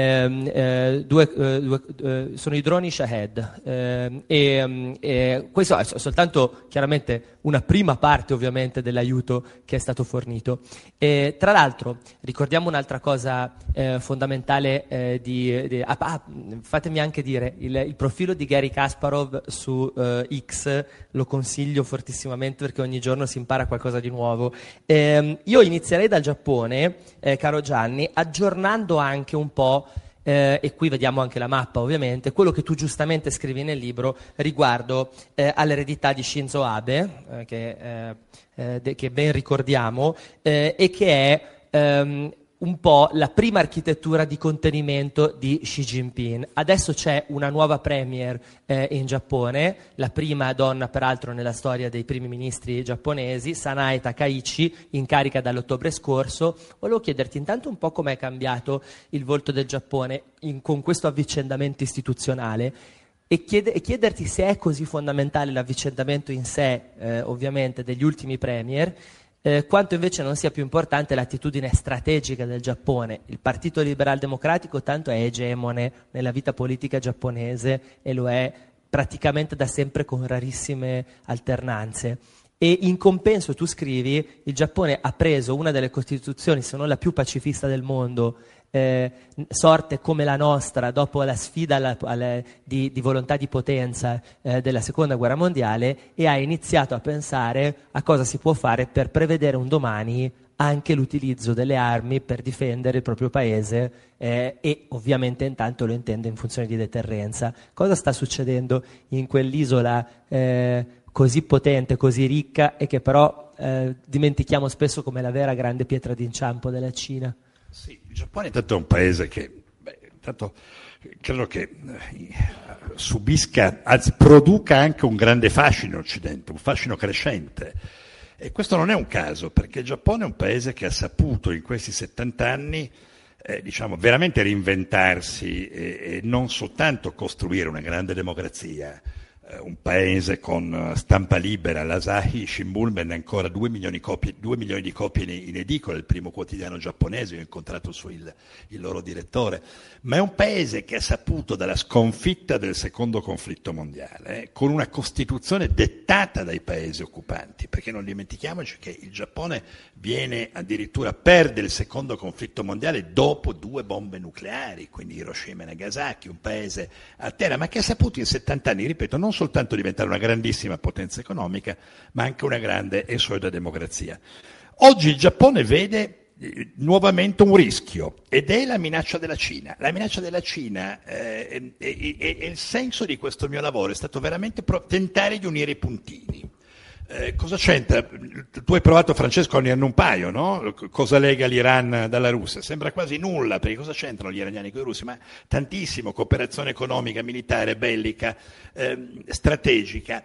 Sono i droni Shahed, questo è soltanto chiaramente una prima parte, ovviamente, dell'aiuto che è stato fornito. Tra l'altro ricordiamo un'altra cosa fondamentale, fatemi anche dire, il profilo di Garry Kasparov su X lo consiglio fortissimamente, perché ogni giorno si impara qualcosa di nuovo. Io inizierei dal Giappone, caro Gianni, aggiornando anche un po', e qui vediamo anche la mappa, ovviamente, quello che tu giustamente scrivi nel libro riguardo all'eredità di Shinzo Abe, che ben ricordiamo, e che è un po' la prima architettura di contenimento di Xi Jinping. Adesso c'è una nuova premier in Giappone, la prima donna peraltro nella storia dei primi ministri giapponesi, Sanae Takaichi, in carica dall'ottobre scorso. Volevo chiederti intanto un po' com'è cambiato il volto del Giappone con questo avvicendamento istituzionale, e chiederti se è così fondamentale l'avvicendamento in sé, ovviamente, degli ultimi premier, quanto invece non sia più importante l'attitudine strategica del Giappone. Il Partito Liberal Democratico tanto è egemone nella vita politica giapponese, e lo è praticamente da sempre, con rarissime alternanze. E in compenso, tu scrivi, il Giappone ha preso una delle costituzioni, se non la più pacifista del mondo, sorte come la nostra dopo la sfida di volontà di potenza della seconda guerra mondiale, e ha iniziato a pensare a cosa si può fare per prevedere un domani anche l'utilizzo delle armi per difendere il proprio paese, e ovviamente intanto lo intende in funzione di deterrenza. Cosa sta succedendo in quell'isola così potente, così ricca, e che però dimentichiamo spesso come la vera grande pietra d'inciampo della Cina? Sì, il Giappone intanto è un paese che, intanto credo che subisca, anzi produca anche un grande fascino in Occidente, un fascino crescente. E questo non è un caso, perché il Giappone è un paese che ha saputo in questi 70 anni diciamo, veramente reinventarsi, e non soltanto costruire una grande democrazia, un paese con stampa libera, l'Asahi Shimbun vende ancora 2 milioni di copie in edicola, il primo quotidiano giapponese, io ho incontrato il loro direttore, ma è un paese che ha saputo dalla sconfitta del secondo conflitto mondiale, con una costituzione dettata dai paesi occupanti, perché non dimentichiamoci che il Giappone perde il secondo conflitto mondiale dopo 2 bombe nucleari, quindi Hiroshima e Nagasaki, un paese a terra, ma che ha saputo in 70 anni, ripeto, non soltanto diventare una grandissima potenza economica, ma anche una grande e solida democrazia. Oggi il Giappone vede nuovamente un rischio, ed è la minaccia della Cina. La minaccia della Cina e il senso di questo mio lavoro è stato veramente tentare di unire i puntini. Cosa c'entra? Tu hai provato, Francesco, a unirne un paio, no? Cosa lega l'Iran dalla Russia? Sembra quasi nulla, perché cosa c'entrano gli iraniani con i russi? Ma tantissimo: cooperazione economica, militare, bellica, strategica.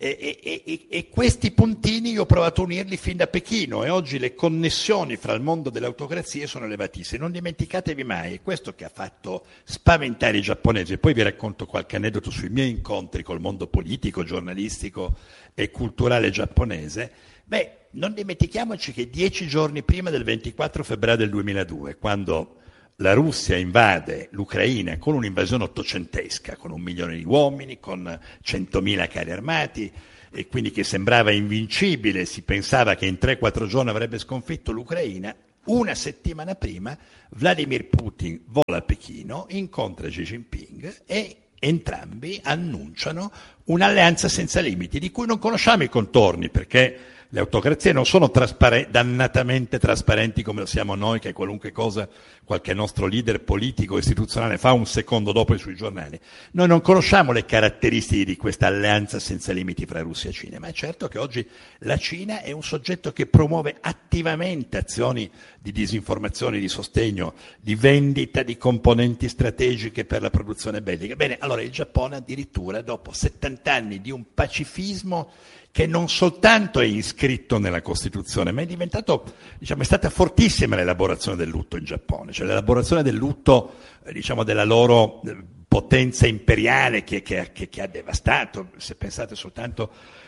E questi puntini io ho provato a unirli fin da Pechino, e oggi le connessioni fra il mondo delle autocrazie sono elevatissime. Non dimenticatevi mai, è questo che ha fatto spaventare i giapponesi. Poi vi racconto qualche aneddoto sui miei incontri col mondo politico, giornalistico e culturale giapponese. Non dimentichiamoci che 10 giorni prima del 24 febbraio del 2002, quando la Russia invade l'Ucraina con un'invasione ottocentesca, con 1 milione di uomini, con 100.000 carri armati, e quindi che sembrava invincibile, si pensava che in 3-4 giorni avrebbe sconfitto l'Ucraina. Una settimana prima Vladimir Putin vola a Pechino, incontra Xi Jinping e entrambi annunciano un'alleanza senza limiti, di cui non conosciamo i contorni, perché le autocrazie non sono dannatamente trasparenti come lo siamo noi, che qualunque cosa qualche nostro leader politico o istituzionale fa un secondo dopo sui giornali. Noi non conosciamo le caratteristiche di questa alleanza senza limiti fra Russia e Cina, ma è certo che oggi la Cina è un soggetto che promuove attivamente azioni di disinformazione, di sostegno, di vendita di componenti strategiche per la produzione bellica. Bene, allora il Giappone addirittura, dopo 70 anni di un pacifismo che non soltanto è iscritto nella Costituzione, ma è diventato, è stata fortissima l'elaborazione del lutto in Giappone, cioè l'elaborazione del lutto, della loro potenza imperiale che ha devastato. Se pensate soltanto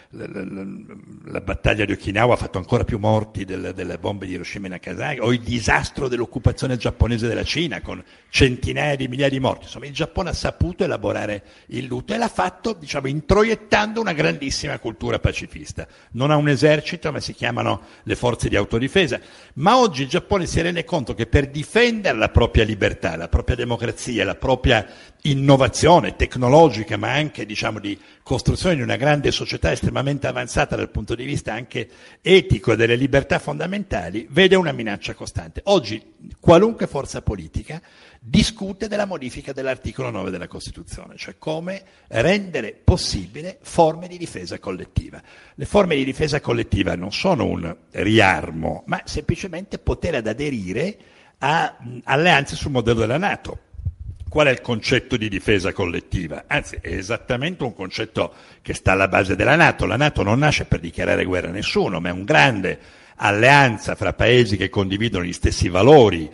la battaglia di Okinawa ha fatto ancora più morti delle bombe di Hiroshima e Nagasaki, o il disastro dell'occupazione giapponese della Cina con centinaia di migliaia di morti. Insomma, il Giappone ha saputo elaborare il lutto e l'ha fatto, introiettando una grandissima cultura pacifista. Non ha un esercito, ma si chiamano le forze di autodifesa. Ma oggi il Giappone si rende conto che per difendere la propria libertà, la propria democrazia, la propria innovazione tecnologica, ma anche di costruzione di una grande società estremamente avanzata dal punto di vista anche etico e delle libertà fondamentali, vede una minaccia costante. Oggi qualunque forza politica discute della modifica dell'articolo 9 della Costituzione, cioè come rendere possibile forme di difesa collettiva. Le forme di difesa collettiva non sono un riarmo, ma semplicemente poter aderire a alleanze sul modello della NATO. Qual è il concetto di difesa collettiva? Anzi, è esattamente un concetto che sta alla base della NATO. La NATO non nasce per dichiarare guerra a nessuno, ma è un grande alleanza fra paesi che condividono gli stessi valori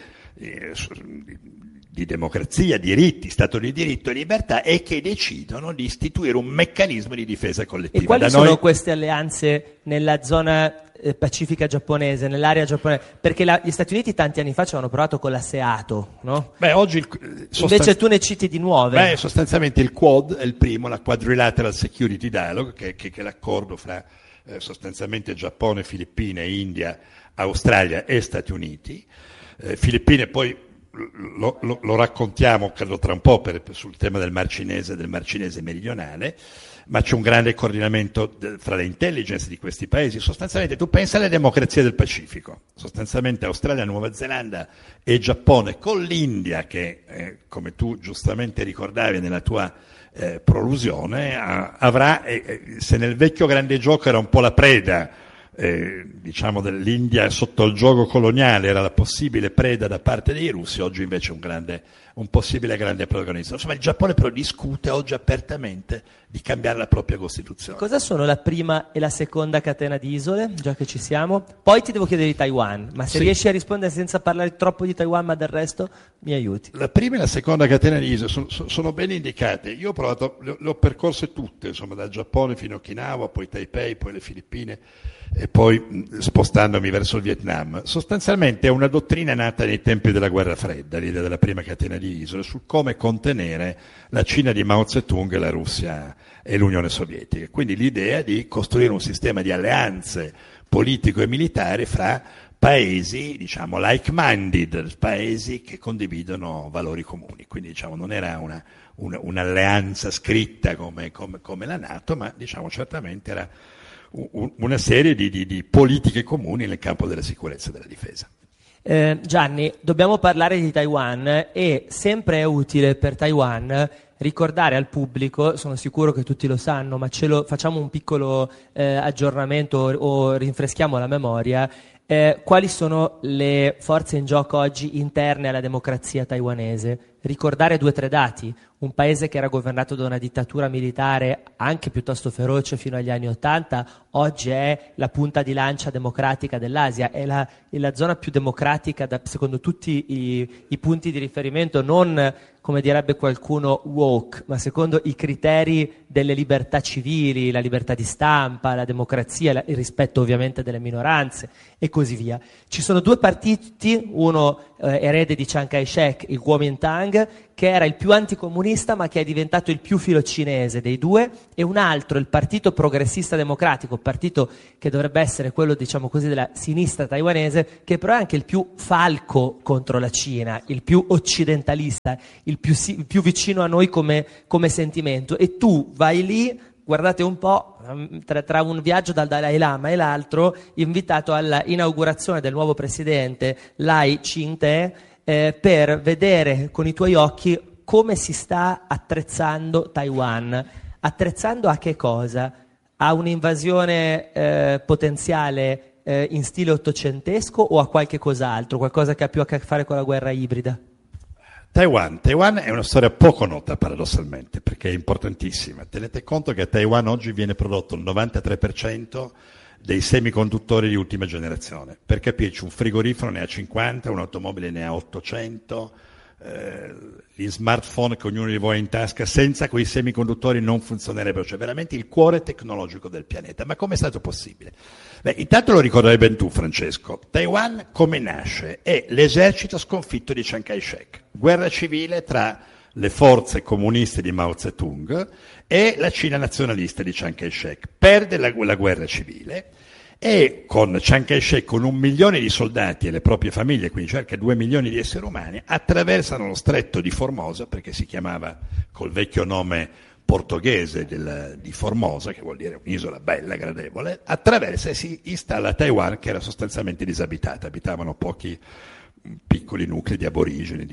di democrazia, diritti, Stato di diritto e libertà, e che decidono di istituire un meccanismo di difesa collettiva. E quali sono queste alleanze nella zona pacifica giapponese, nell'area giapponese? Perché gli Stati Uniti tanti anni fa ci avevano provato con la SEATO, no? Oggi invece tu ne citi di nuove. Sostanzialmente il Quad è il primo, la Quadrilateral Security Dialogue, che è l'accordo fra sostanzialmente Giappone, Filippine, India, Australia e Stati Uniti. Filippine poi lo raccontiamo, credo, tra un po' sul tema del Mar Cinese meridionale, ma c'è un grande coordinamento fra le intelligence di questi paesi. Sostanzialmente tu pensa alle democrazie del Pacifico, sostanzialmente Australia, Nuova Zelanda e Giappone, con l'India che, come tu giustamente ricordavi nella tua prolusione, avrà, se nel vecchio grande gioco era un po' la preda, dell'India sotto il giogo coloniale, era la possibile preda da parte dei russi, oggi invece un grande un possibile grande protagonista. Insomma, il Giappone però discute oggi apertamente di cambiare la propria Costituzione. Cosa sono la prima e la seconda catena di isole, già che ci siamo? Poi ti devo chiedere di Taiwan, ma se riesci a rispondere senza parlare troppo di Taiwan, ma del resto mi aiuti. La prima e la seconda catena di isole sono ben indicate. Io ho provato, le ho percorse tutte, insomma, dal Giappone fino a Okinawa, poi Taipei, poi le Filippine e poi spostandomi verso il Vietnam. Sostanzialmente è una dottrina nata nei tempi della guerra fredda, l'idea della prima catena di isole, sul come contenere la Cina di Mao Zedong e la Russia e l'Unione Sovietica. Quindi l'idea di costruire un sistema di alleanze politico e militari fra paesi, diciamo, like-minded, paesi che condividono valori comuni. Quindi, diciamo, non era un'alleanza scritta come la NATO, ma, diciamo, certamente era una serie di politiche comuni nel campo della sicurezza e della difesa. Gianni, dobbiamo parlare di Taiwan e sempre è utile per Taiwan ricordare al pubblico, sono sicuro che tutti lo sanno, ma facciamo un piccolo aggiornamento o rinfreschiamo la memoria, quali sono le forze in gioco oggi interne alla democrazia taiwanese. Ricordare 2 o 3 dati: un paese che era governato da una dittatura militare anche piuttosto feroce fino agli anni '80, oggi è la punta di lancia democratica dell'Asia, è la zona più democratica secondo tutti i punti di riferimento, non come direbbe qualcuno woke, ma secondo i criteri delle libertà civili, la libertà di stampa, la democrazia, il rispetto ovviamente delle minoranze e così via. Ci sono 2 partiti, uno erede di Chiang Kai-shek, il Kuomintang, che era il più anticomunista ma che è diventato il più filocinese dei 2, e un altro, il Partito Progressista Democratico, partito che dovrebbe essere quello, diciamo così, della sinistra taiwanese, che però è anche il più falco contro la Cina, il più occidentalista, il più vicino a noi come sentimento. E tu vai lì, guardate un po', tra un viaggio dal Dalai Lama e l'altro, invitato alla inaugurazione del nuovo presidente Lai Ching-te, per vedere con i tuoi occhi come si sta attrezzando Taiwan. Attrezzando a che cosa? A un'invasione potenziale in stile ottocentesco o a qualche cos'altro? Qualcosa che ha più a che fare con la guerra ibrida? Taiwan è una storia poco nota paradossalmente, perché è importantissima. Tenete conto che a Taiwan oggi viene prodotto il 93% dei semiconduttori di ultima generazione. Per capirci, un frigorifero ne ha 50, un'automobile ne ha 800, gli smartphone che ognuno di voi ha in tasca, senza quei semiconduttori non funzionerebbero. Cioè veramente il cuore tecnologico del pianeta. Ma come è stato possibile? Beh, intanto lo ricorderai ben tu, Francesco. Taiwan come nasce? È l'esercito sconfitto di Chiang Kai-shek. Guerra civile tra le forze comuniste di Mao Zedong e la Cina nazionalista di Chiang Kai-shek. Perde la guerra civile e con Chiang Kai-shek, con 1 milione di soldati e le proprie famiglie, quindi circa 2 milioni di esseri umani, attraversano lo stretto di Formosa, perché si chiamava col vecchio nome portoghese di Formosa, che vuol dire un'isola bella, gradevole, attraversa e si installa a Taiwan, che era sostanzialmente disabitata, abitavano pochi piccoli nuclei di aborigeni,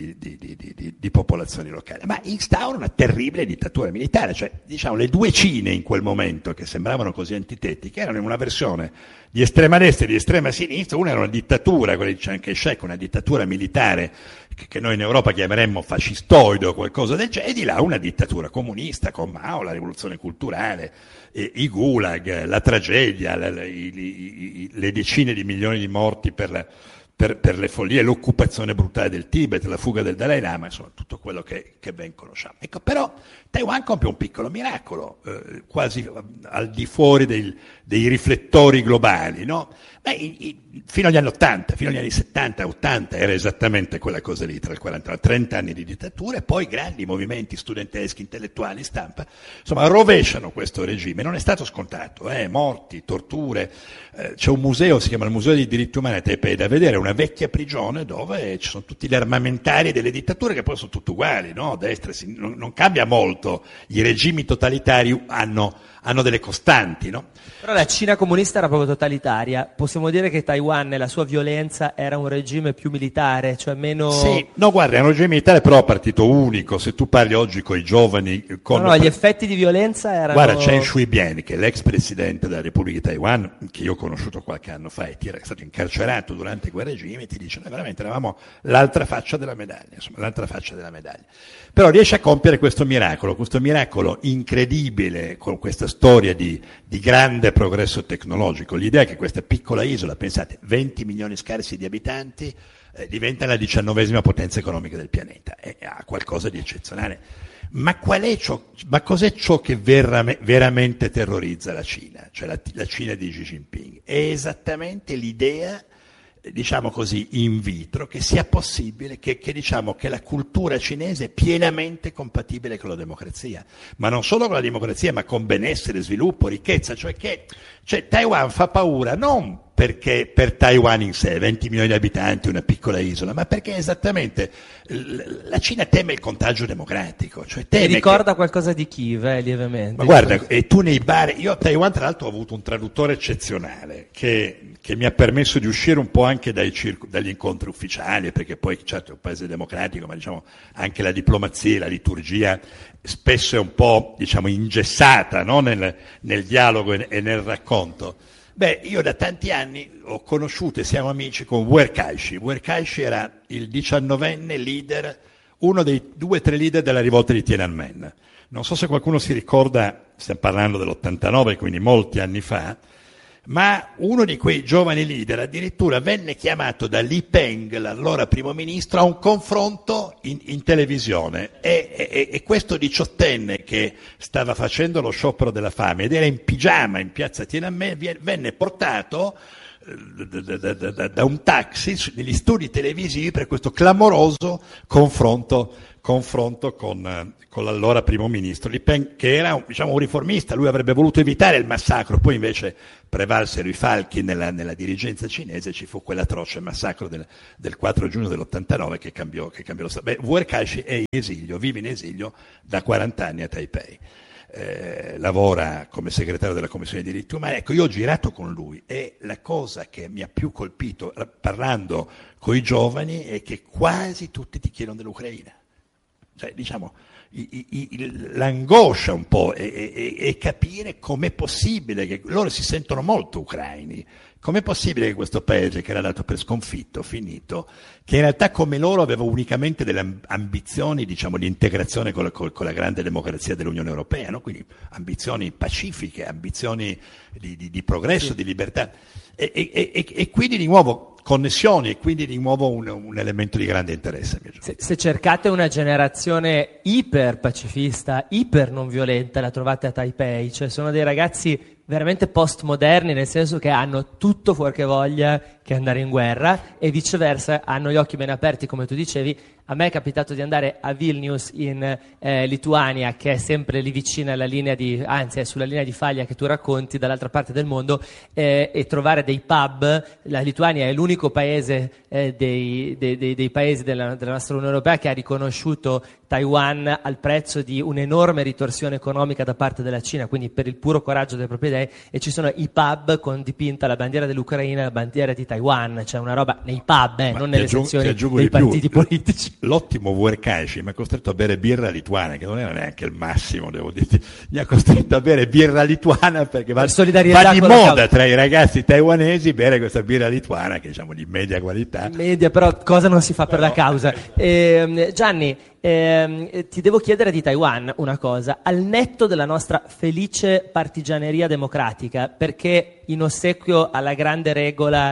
di popolazioni locali, ma instaura una terribile dittatura militare. Cioè, diciamo, le 2 Cine in quel momento, che sembravano così antitetiche, erano in una versione di estrema destra e di estrema sinistra. Una era una dittatura, quella di Chiang Kai-shek, una dittatura militare che noi in Europa chiameremmo fascistoide o qualcosa del genere, e di là una dittatura comunista con Mao, la rivoluzione culturale, i gulag, la tragedia, le decine di milioni di morti per le follie, l'occupazione brutale del Tibet, la fuga del Dalai Lama, insomma tutto quello che ben conosciamo. Ecco, però Taiwan compie un piccolo miracolo, quasi al di fuori dei riflettori globali, no? Fino agli anni 80, fino agli anni 70, 80 era esattamente quella cosa lì, tra il 40 e 30 anni di dittatura, e poi grandi movimenti studenteschi, intellettuali, stampa, insomma rovesciano questo regime. Non è stato scontato, morti, torture. C'è un museo, si chiama il Museo dei diritti umani a Taipei, da vedere, una vecchia prigione dove ci sono tutti gli armamentari delle dittature, che poi sono tutti uguali, no? Destra e sinistra, non cambia molto. I regimi totalitari hanno delle costanti, no? Però la Cina comunista era proprio totalitaria. Possiamo dire che Taiwan nella sua violenza era un regime più militare, cioè meno... Sì, no, guarda, è un regime militare però a partito unico. Se tu parli oggi con i giovani... No, gli effetti di violenza erano... Guarda, Chen Shui-bian, che è l'ex presidente della Repubblica di Taiwan, che io ho conosciuto qualche anno fa e che era stato incarcerato durante guerre regimi, ti dice noi veramente eravamo l'altra faccia della medaglia, insomma, l'altra faccia della medaglia. Però riesce a compiere questo miracolo incredibile, con questa storia di grande progresso tecnologico. L'idea è che questa piccola isola, pensate, 20 milioni scarsi di abitanti, diventa la 19ª potenza economica del pianeta, ha qualcosa di eccezionale. Ma cos'è ciò che veramente terrorizza la Cina, cioè la Cina di Xi Jinping? È esattamente l'idea, diciamo così, in vitro, che sia possibile che diciamo che la cultura cinese è pienamente compatibile con la democrazia, ma non solo con la democrazia, ma con benessere, sviluppo, ricchezza, cioè Taiwan fa paura non perché per Taiwan in sé, 20 milioni di abitanti, una piccola isola, ma perché esattamente la Cina teme il contagio democratico. Cioè Mi ricorda qualcosa di Kiev, lievemente. Ma guarda, e tu nei bar, io a Taiwan tra l'altro ho avuto un traduttore eccezionale che mi ha permesso di uscire un po' anche dagli incontri ufficiali, perché poi certo è un paese democratico, ma diciamo anche la diplomazia, la liturgia spesso è un po', diciamo, ingessata, no? nel dialogo e nel racconto. Beh, io da tanti anni ho conosciuto e siamo amici con Wu Kai-shi. Wu Kai-shi era il 19enne leader, uno dei 2 o 3 leader della rivolta di Tiananmen. Non so se qualcuno si ricorda, stiamo parlando dell'89, quindi molti anni fa, ma uno di quei giovani leader addirittura venne chiamato da Li Peng, l'allora primo ministro, a un confronto in televisione e questo 18enne che stava facendo lo sciopero della fame ed era in pigiama in piazza Tiananmen venne portato da un taxi negli studi televisivi per questo clamoroso confronto con l'allora primo ministro Li Peng, che era un riformista. Lui avrebbe voluto evitare il massacro, poi invece prevalsero i falchi nella dirigenza cinese, ci fu quell'atroce massacro del 4 giugno dell'89 che cambiò lo Stato. Wu Kai-shi è in esilio, vive in esilio da 40 anni a Taipei. Lavora come segretario della Commissione dei diritti umani. Ecco, io ho girato con lui e la cosa che mi ha più colpito parlando con i giovani è che quasi tutti ti chiedono dell'Ucraina. Cioè, diciamo, l'angoscia un po' è capire com'è possibile che loro si sentono molto ucraini. Com'è possibile che questo paese, che era dato per sconfitto, finito, che in realtà come loro aveva unicamente delle ambizioni, diciamo, di integrazione con la grande democrazia dell'Unione Europea, no? Quindi ambizioni pacifiche, ambizioni di progresso, di libertà, e quindi di nuovo connessioni, e quindi di nuovo un elemento di grande interesse. Se cercate una generazione iper pacifista, iper non violenta, la trovate a Taipei, cioè sono dei ragazzi veramente postmoderni, nel senso che hanno tutto fuorché voglia che andare in guerra, e viceversa hanno gli occhi ben aperti, come tu dicevi. A me è capitato di andare a Vilnius in Lituania, che è sempre lì vicina alla linea anzi è sulla linea di faglia che tu racconti, dall'altra parte del mondo, e trovare dei pub. La Lituania è l'unico paese dei paesi della nostra Unione Europea che ha riconosciuto Taiwan al prezzo di un'enorme ritorsione economica da parte della Cina, quindi per il puro coraggio delle proprie idee, e ci sono i pub con dipinta la bandiera dell'Ucraina e la bandiera di Taiwan, cioè una roba nei pub, non nelle sezioni dei partiti politici. L'ottimo Wu Kai-shi mi ha costretto a bere birra lituana, che non era neanche il massimo, devo dirti. Mi ha costretto a bere birra lituana perché va di moda tra i ragazzi taiwanesi bere questa birra lituana, che diciamo di media qualità. Media, però cosa non si fa per la causa. Gianni, ti devo chiedere di Taiwan una cosa, al netto della nostra felice partigianeria democratica, perché in ossequio alla grande regola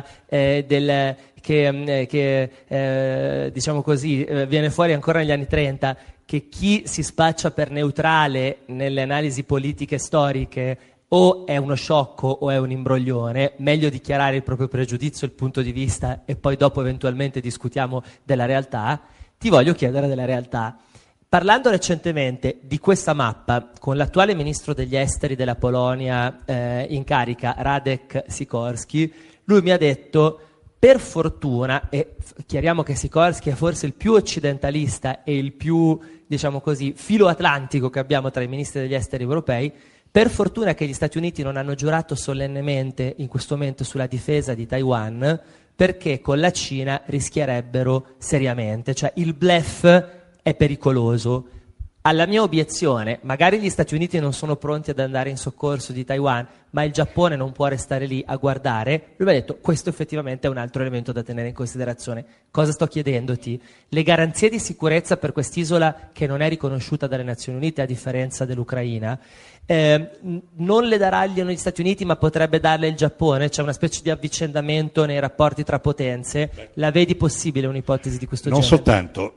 che diciamo così viene fuori ancora negli anni 30, che chi si spaccia per neutrale nelle analisi politiche storiche o è uno sciocco o è un imbroglione, meglio dichiarare il proprio pregiudizio, il punto di vista, e poi dopo eventualmente discutiamo della realtà. Ti voglio chiedere della realtà. Parlando recentemente di questa mappa con l'attuale ministro degli esteri della Polonia in carica, Radek Sikorski, lui mi ha detto: per fortuna, e chiariamo che Sikorski è forse il più occidentalista e il più, diciamo così, filoatlantico che abbiamo tra i ministri degli esteri europei, per fortuna che gli Stati Uniti non hanno giurato solennemente in questo momento sulla difesa di Taiwan, perché con la Cina rischierebbero seriamente, cioè il bluff è pericoloso. Alla mia obiezione, magari gli Stati Uniti non sono pronti ad andare in soccorso di Taiwan, ma il Giappone non può restare lì a guardare, lui mi ha detto questo effettivamente è un altro elemento da tenere in considerazione. Cosa sto chiedendoti? Le garanzie di sicurezza per quest'isola che non è riconosciuta dalle Nazioni Unite a differenza dell'Ucraina, non le daranno gli Stati Uniti ma potrebbe darle il Giappone, c'è una specie di avvicendamento nei rapporti tra potenze. La vedi possibile un'ipotesi di questo non genere? Soltanto,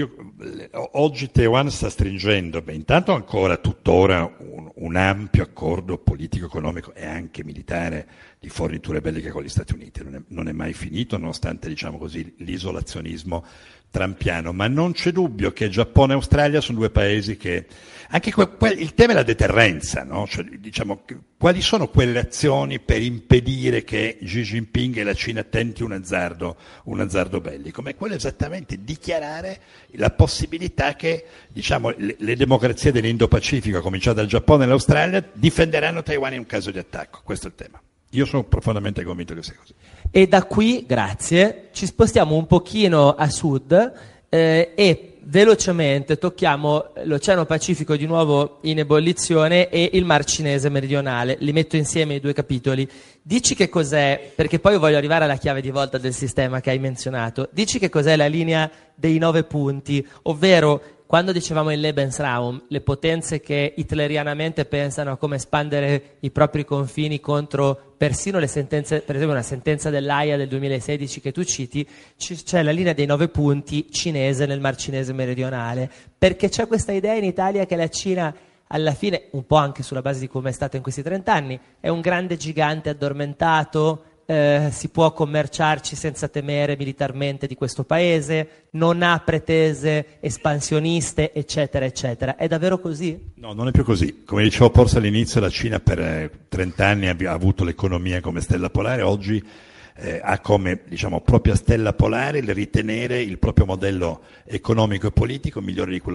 oggi Taiwan sta stringendo, intanto ancora tuttora un ampio accordo politico, economico e anche militare di forniture belliche con gli Stati Uniti, non è mai finito nonostante, diciamo così, l'isolazionismo trampiano, ma non c'è dubbio che Giappone e Australia sono due paesi che anche il tema è la deterrenza, no? Cioè, diciamo, quali sono quelle azioni per impedire che Xi Jinping e la Cina tenti un azzardo bellico? Ma è quello esattamente, dichiarare la possibilità che, diciamo, le democrazie dell'Indo-Pacifico, a cominciare dal Giappone e l'Australia, difenderanno Taiwan in un caso di attacco. Questo è il tema. Io sono profondamente convinto che sia così. E da qui, grazie, ci spostiamo un pochino a sud e velocemente tocchiamo l'Oceano Pacifico di nuovo in ebollizione e il Mar Cinese meridionale. Li metto insieme i due capitoli. Dici che cos'è, perché poi voglio arrivare alla chiave di volta del sistema che hai menzionato, dici che cos'è la linea dei 9 punti, ovvero quando dicevamo il Lebensraum, le potenze che hitlerianamente pensano a come espandere i propri confini contro persino le sentenze, per esempio una sentenza dell'Aia del 2016 che tu citi, c'è la linea dei 9 punti cinese nel Mar Cinese meridionale, perché c'è questa idea in Italia che la Cina, alla fine, un po' anche sulla base di come è stato in questi 30 anni, è un grande gigante addormentato, si può commerciarci senza temere militarmente di questo paese, non ha pretese espansioniste, eccetera, eccetera. È davvero così? No, non è più così. Come dicevo forse all'inizio, la Cina per 30 anni ha avuto l'economia come stella polare, oggi ha come, diciamo, propria stella polare il ritenere il proprio modello economico e politico migliore di quello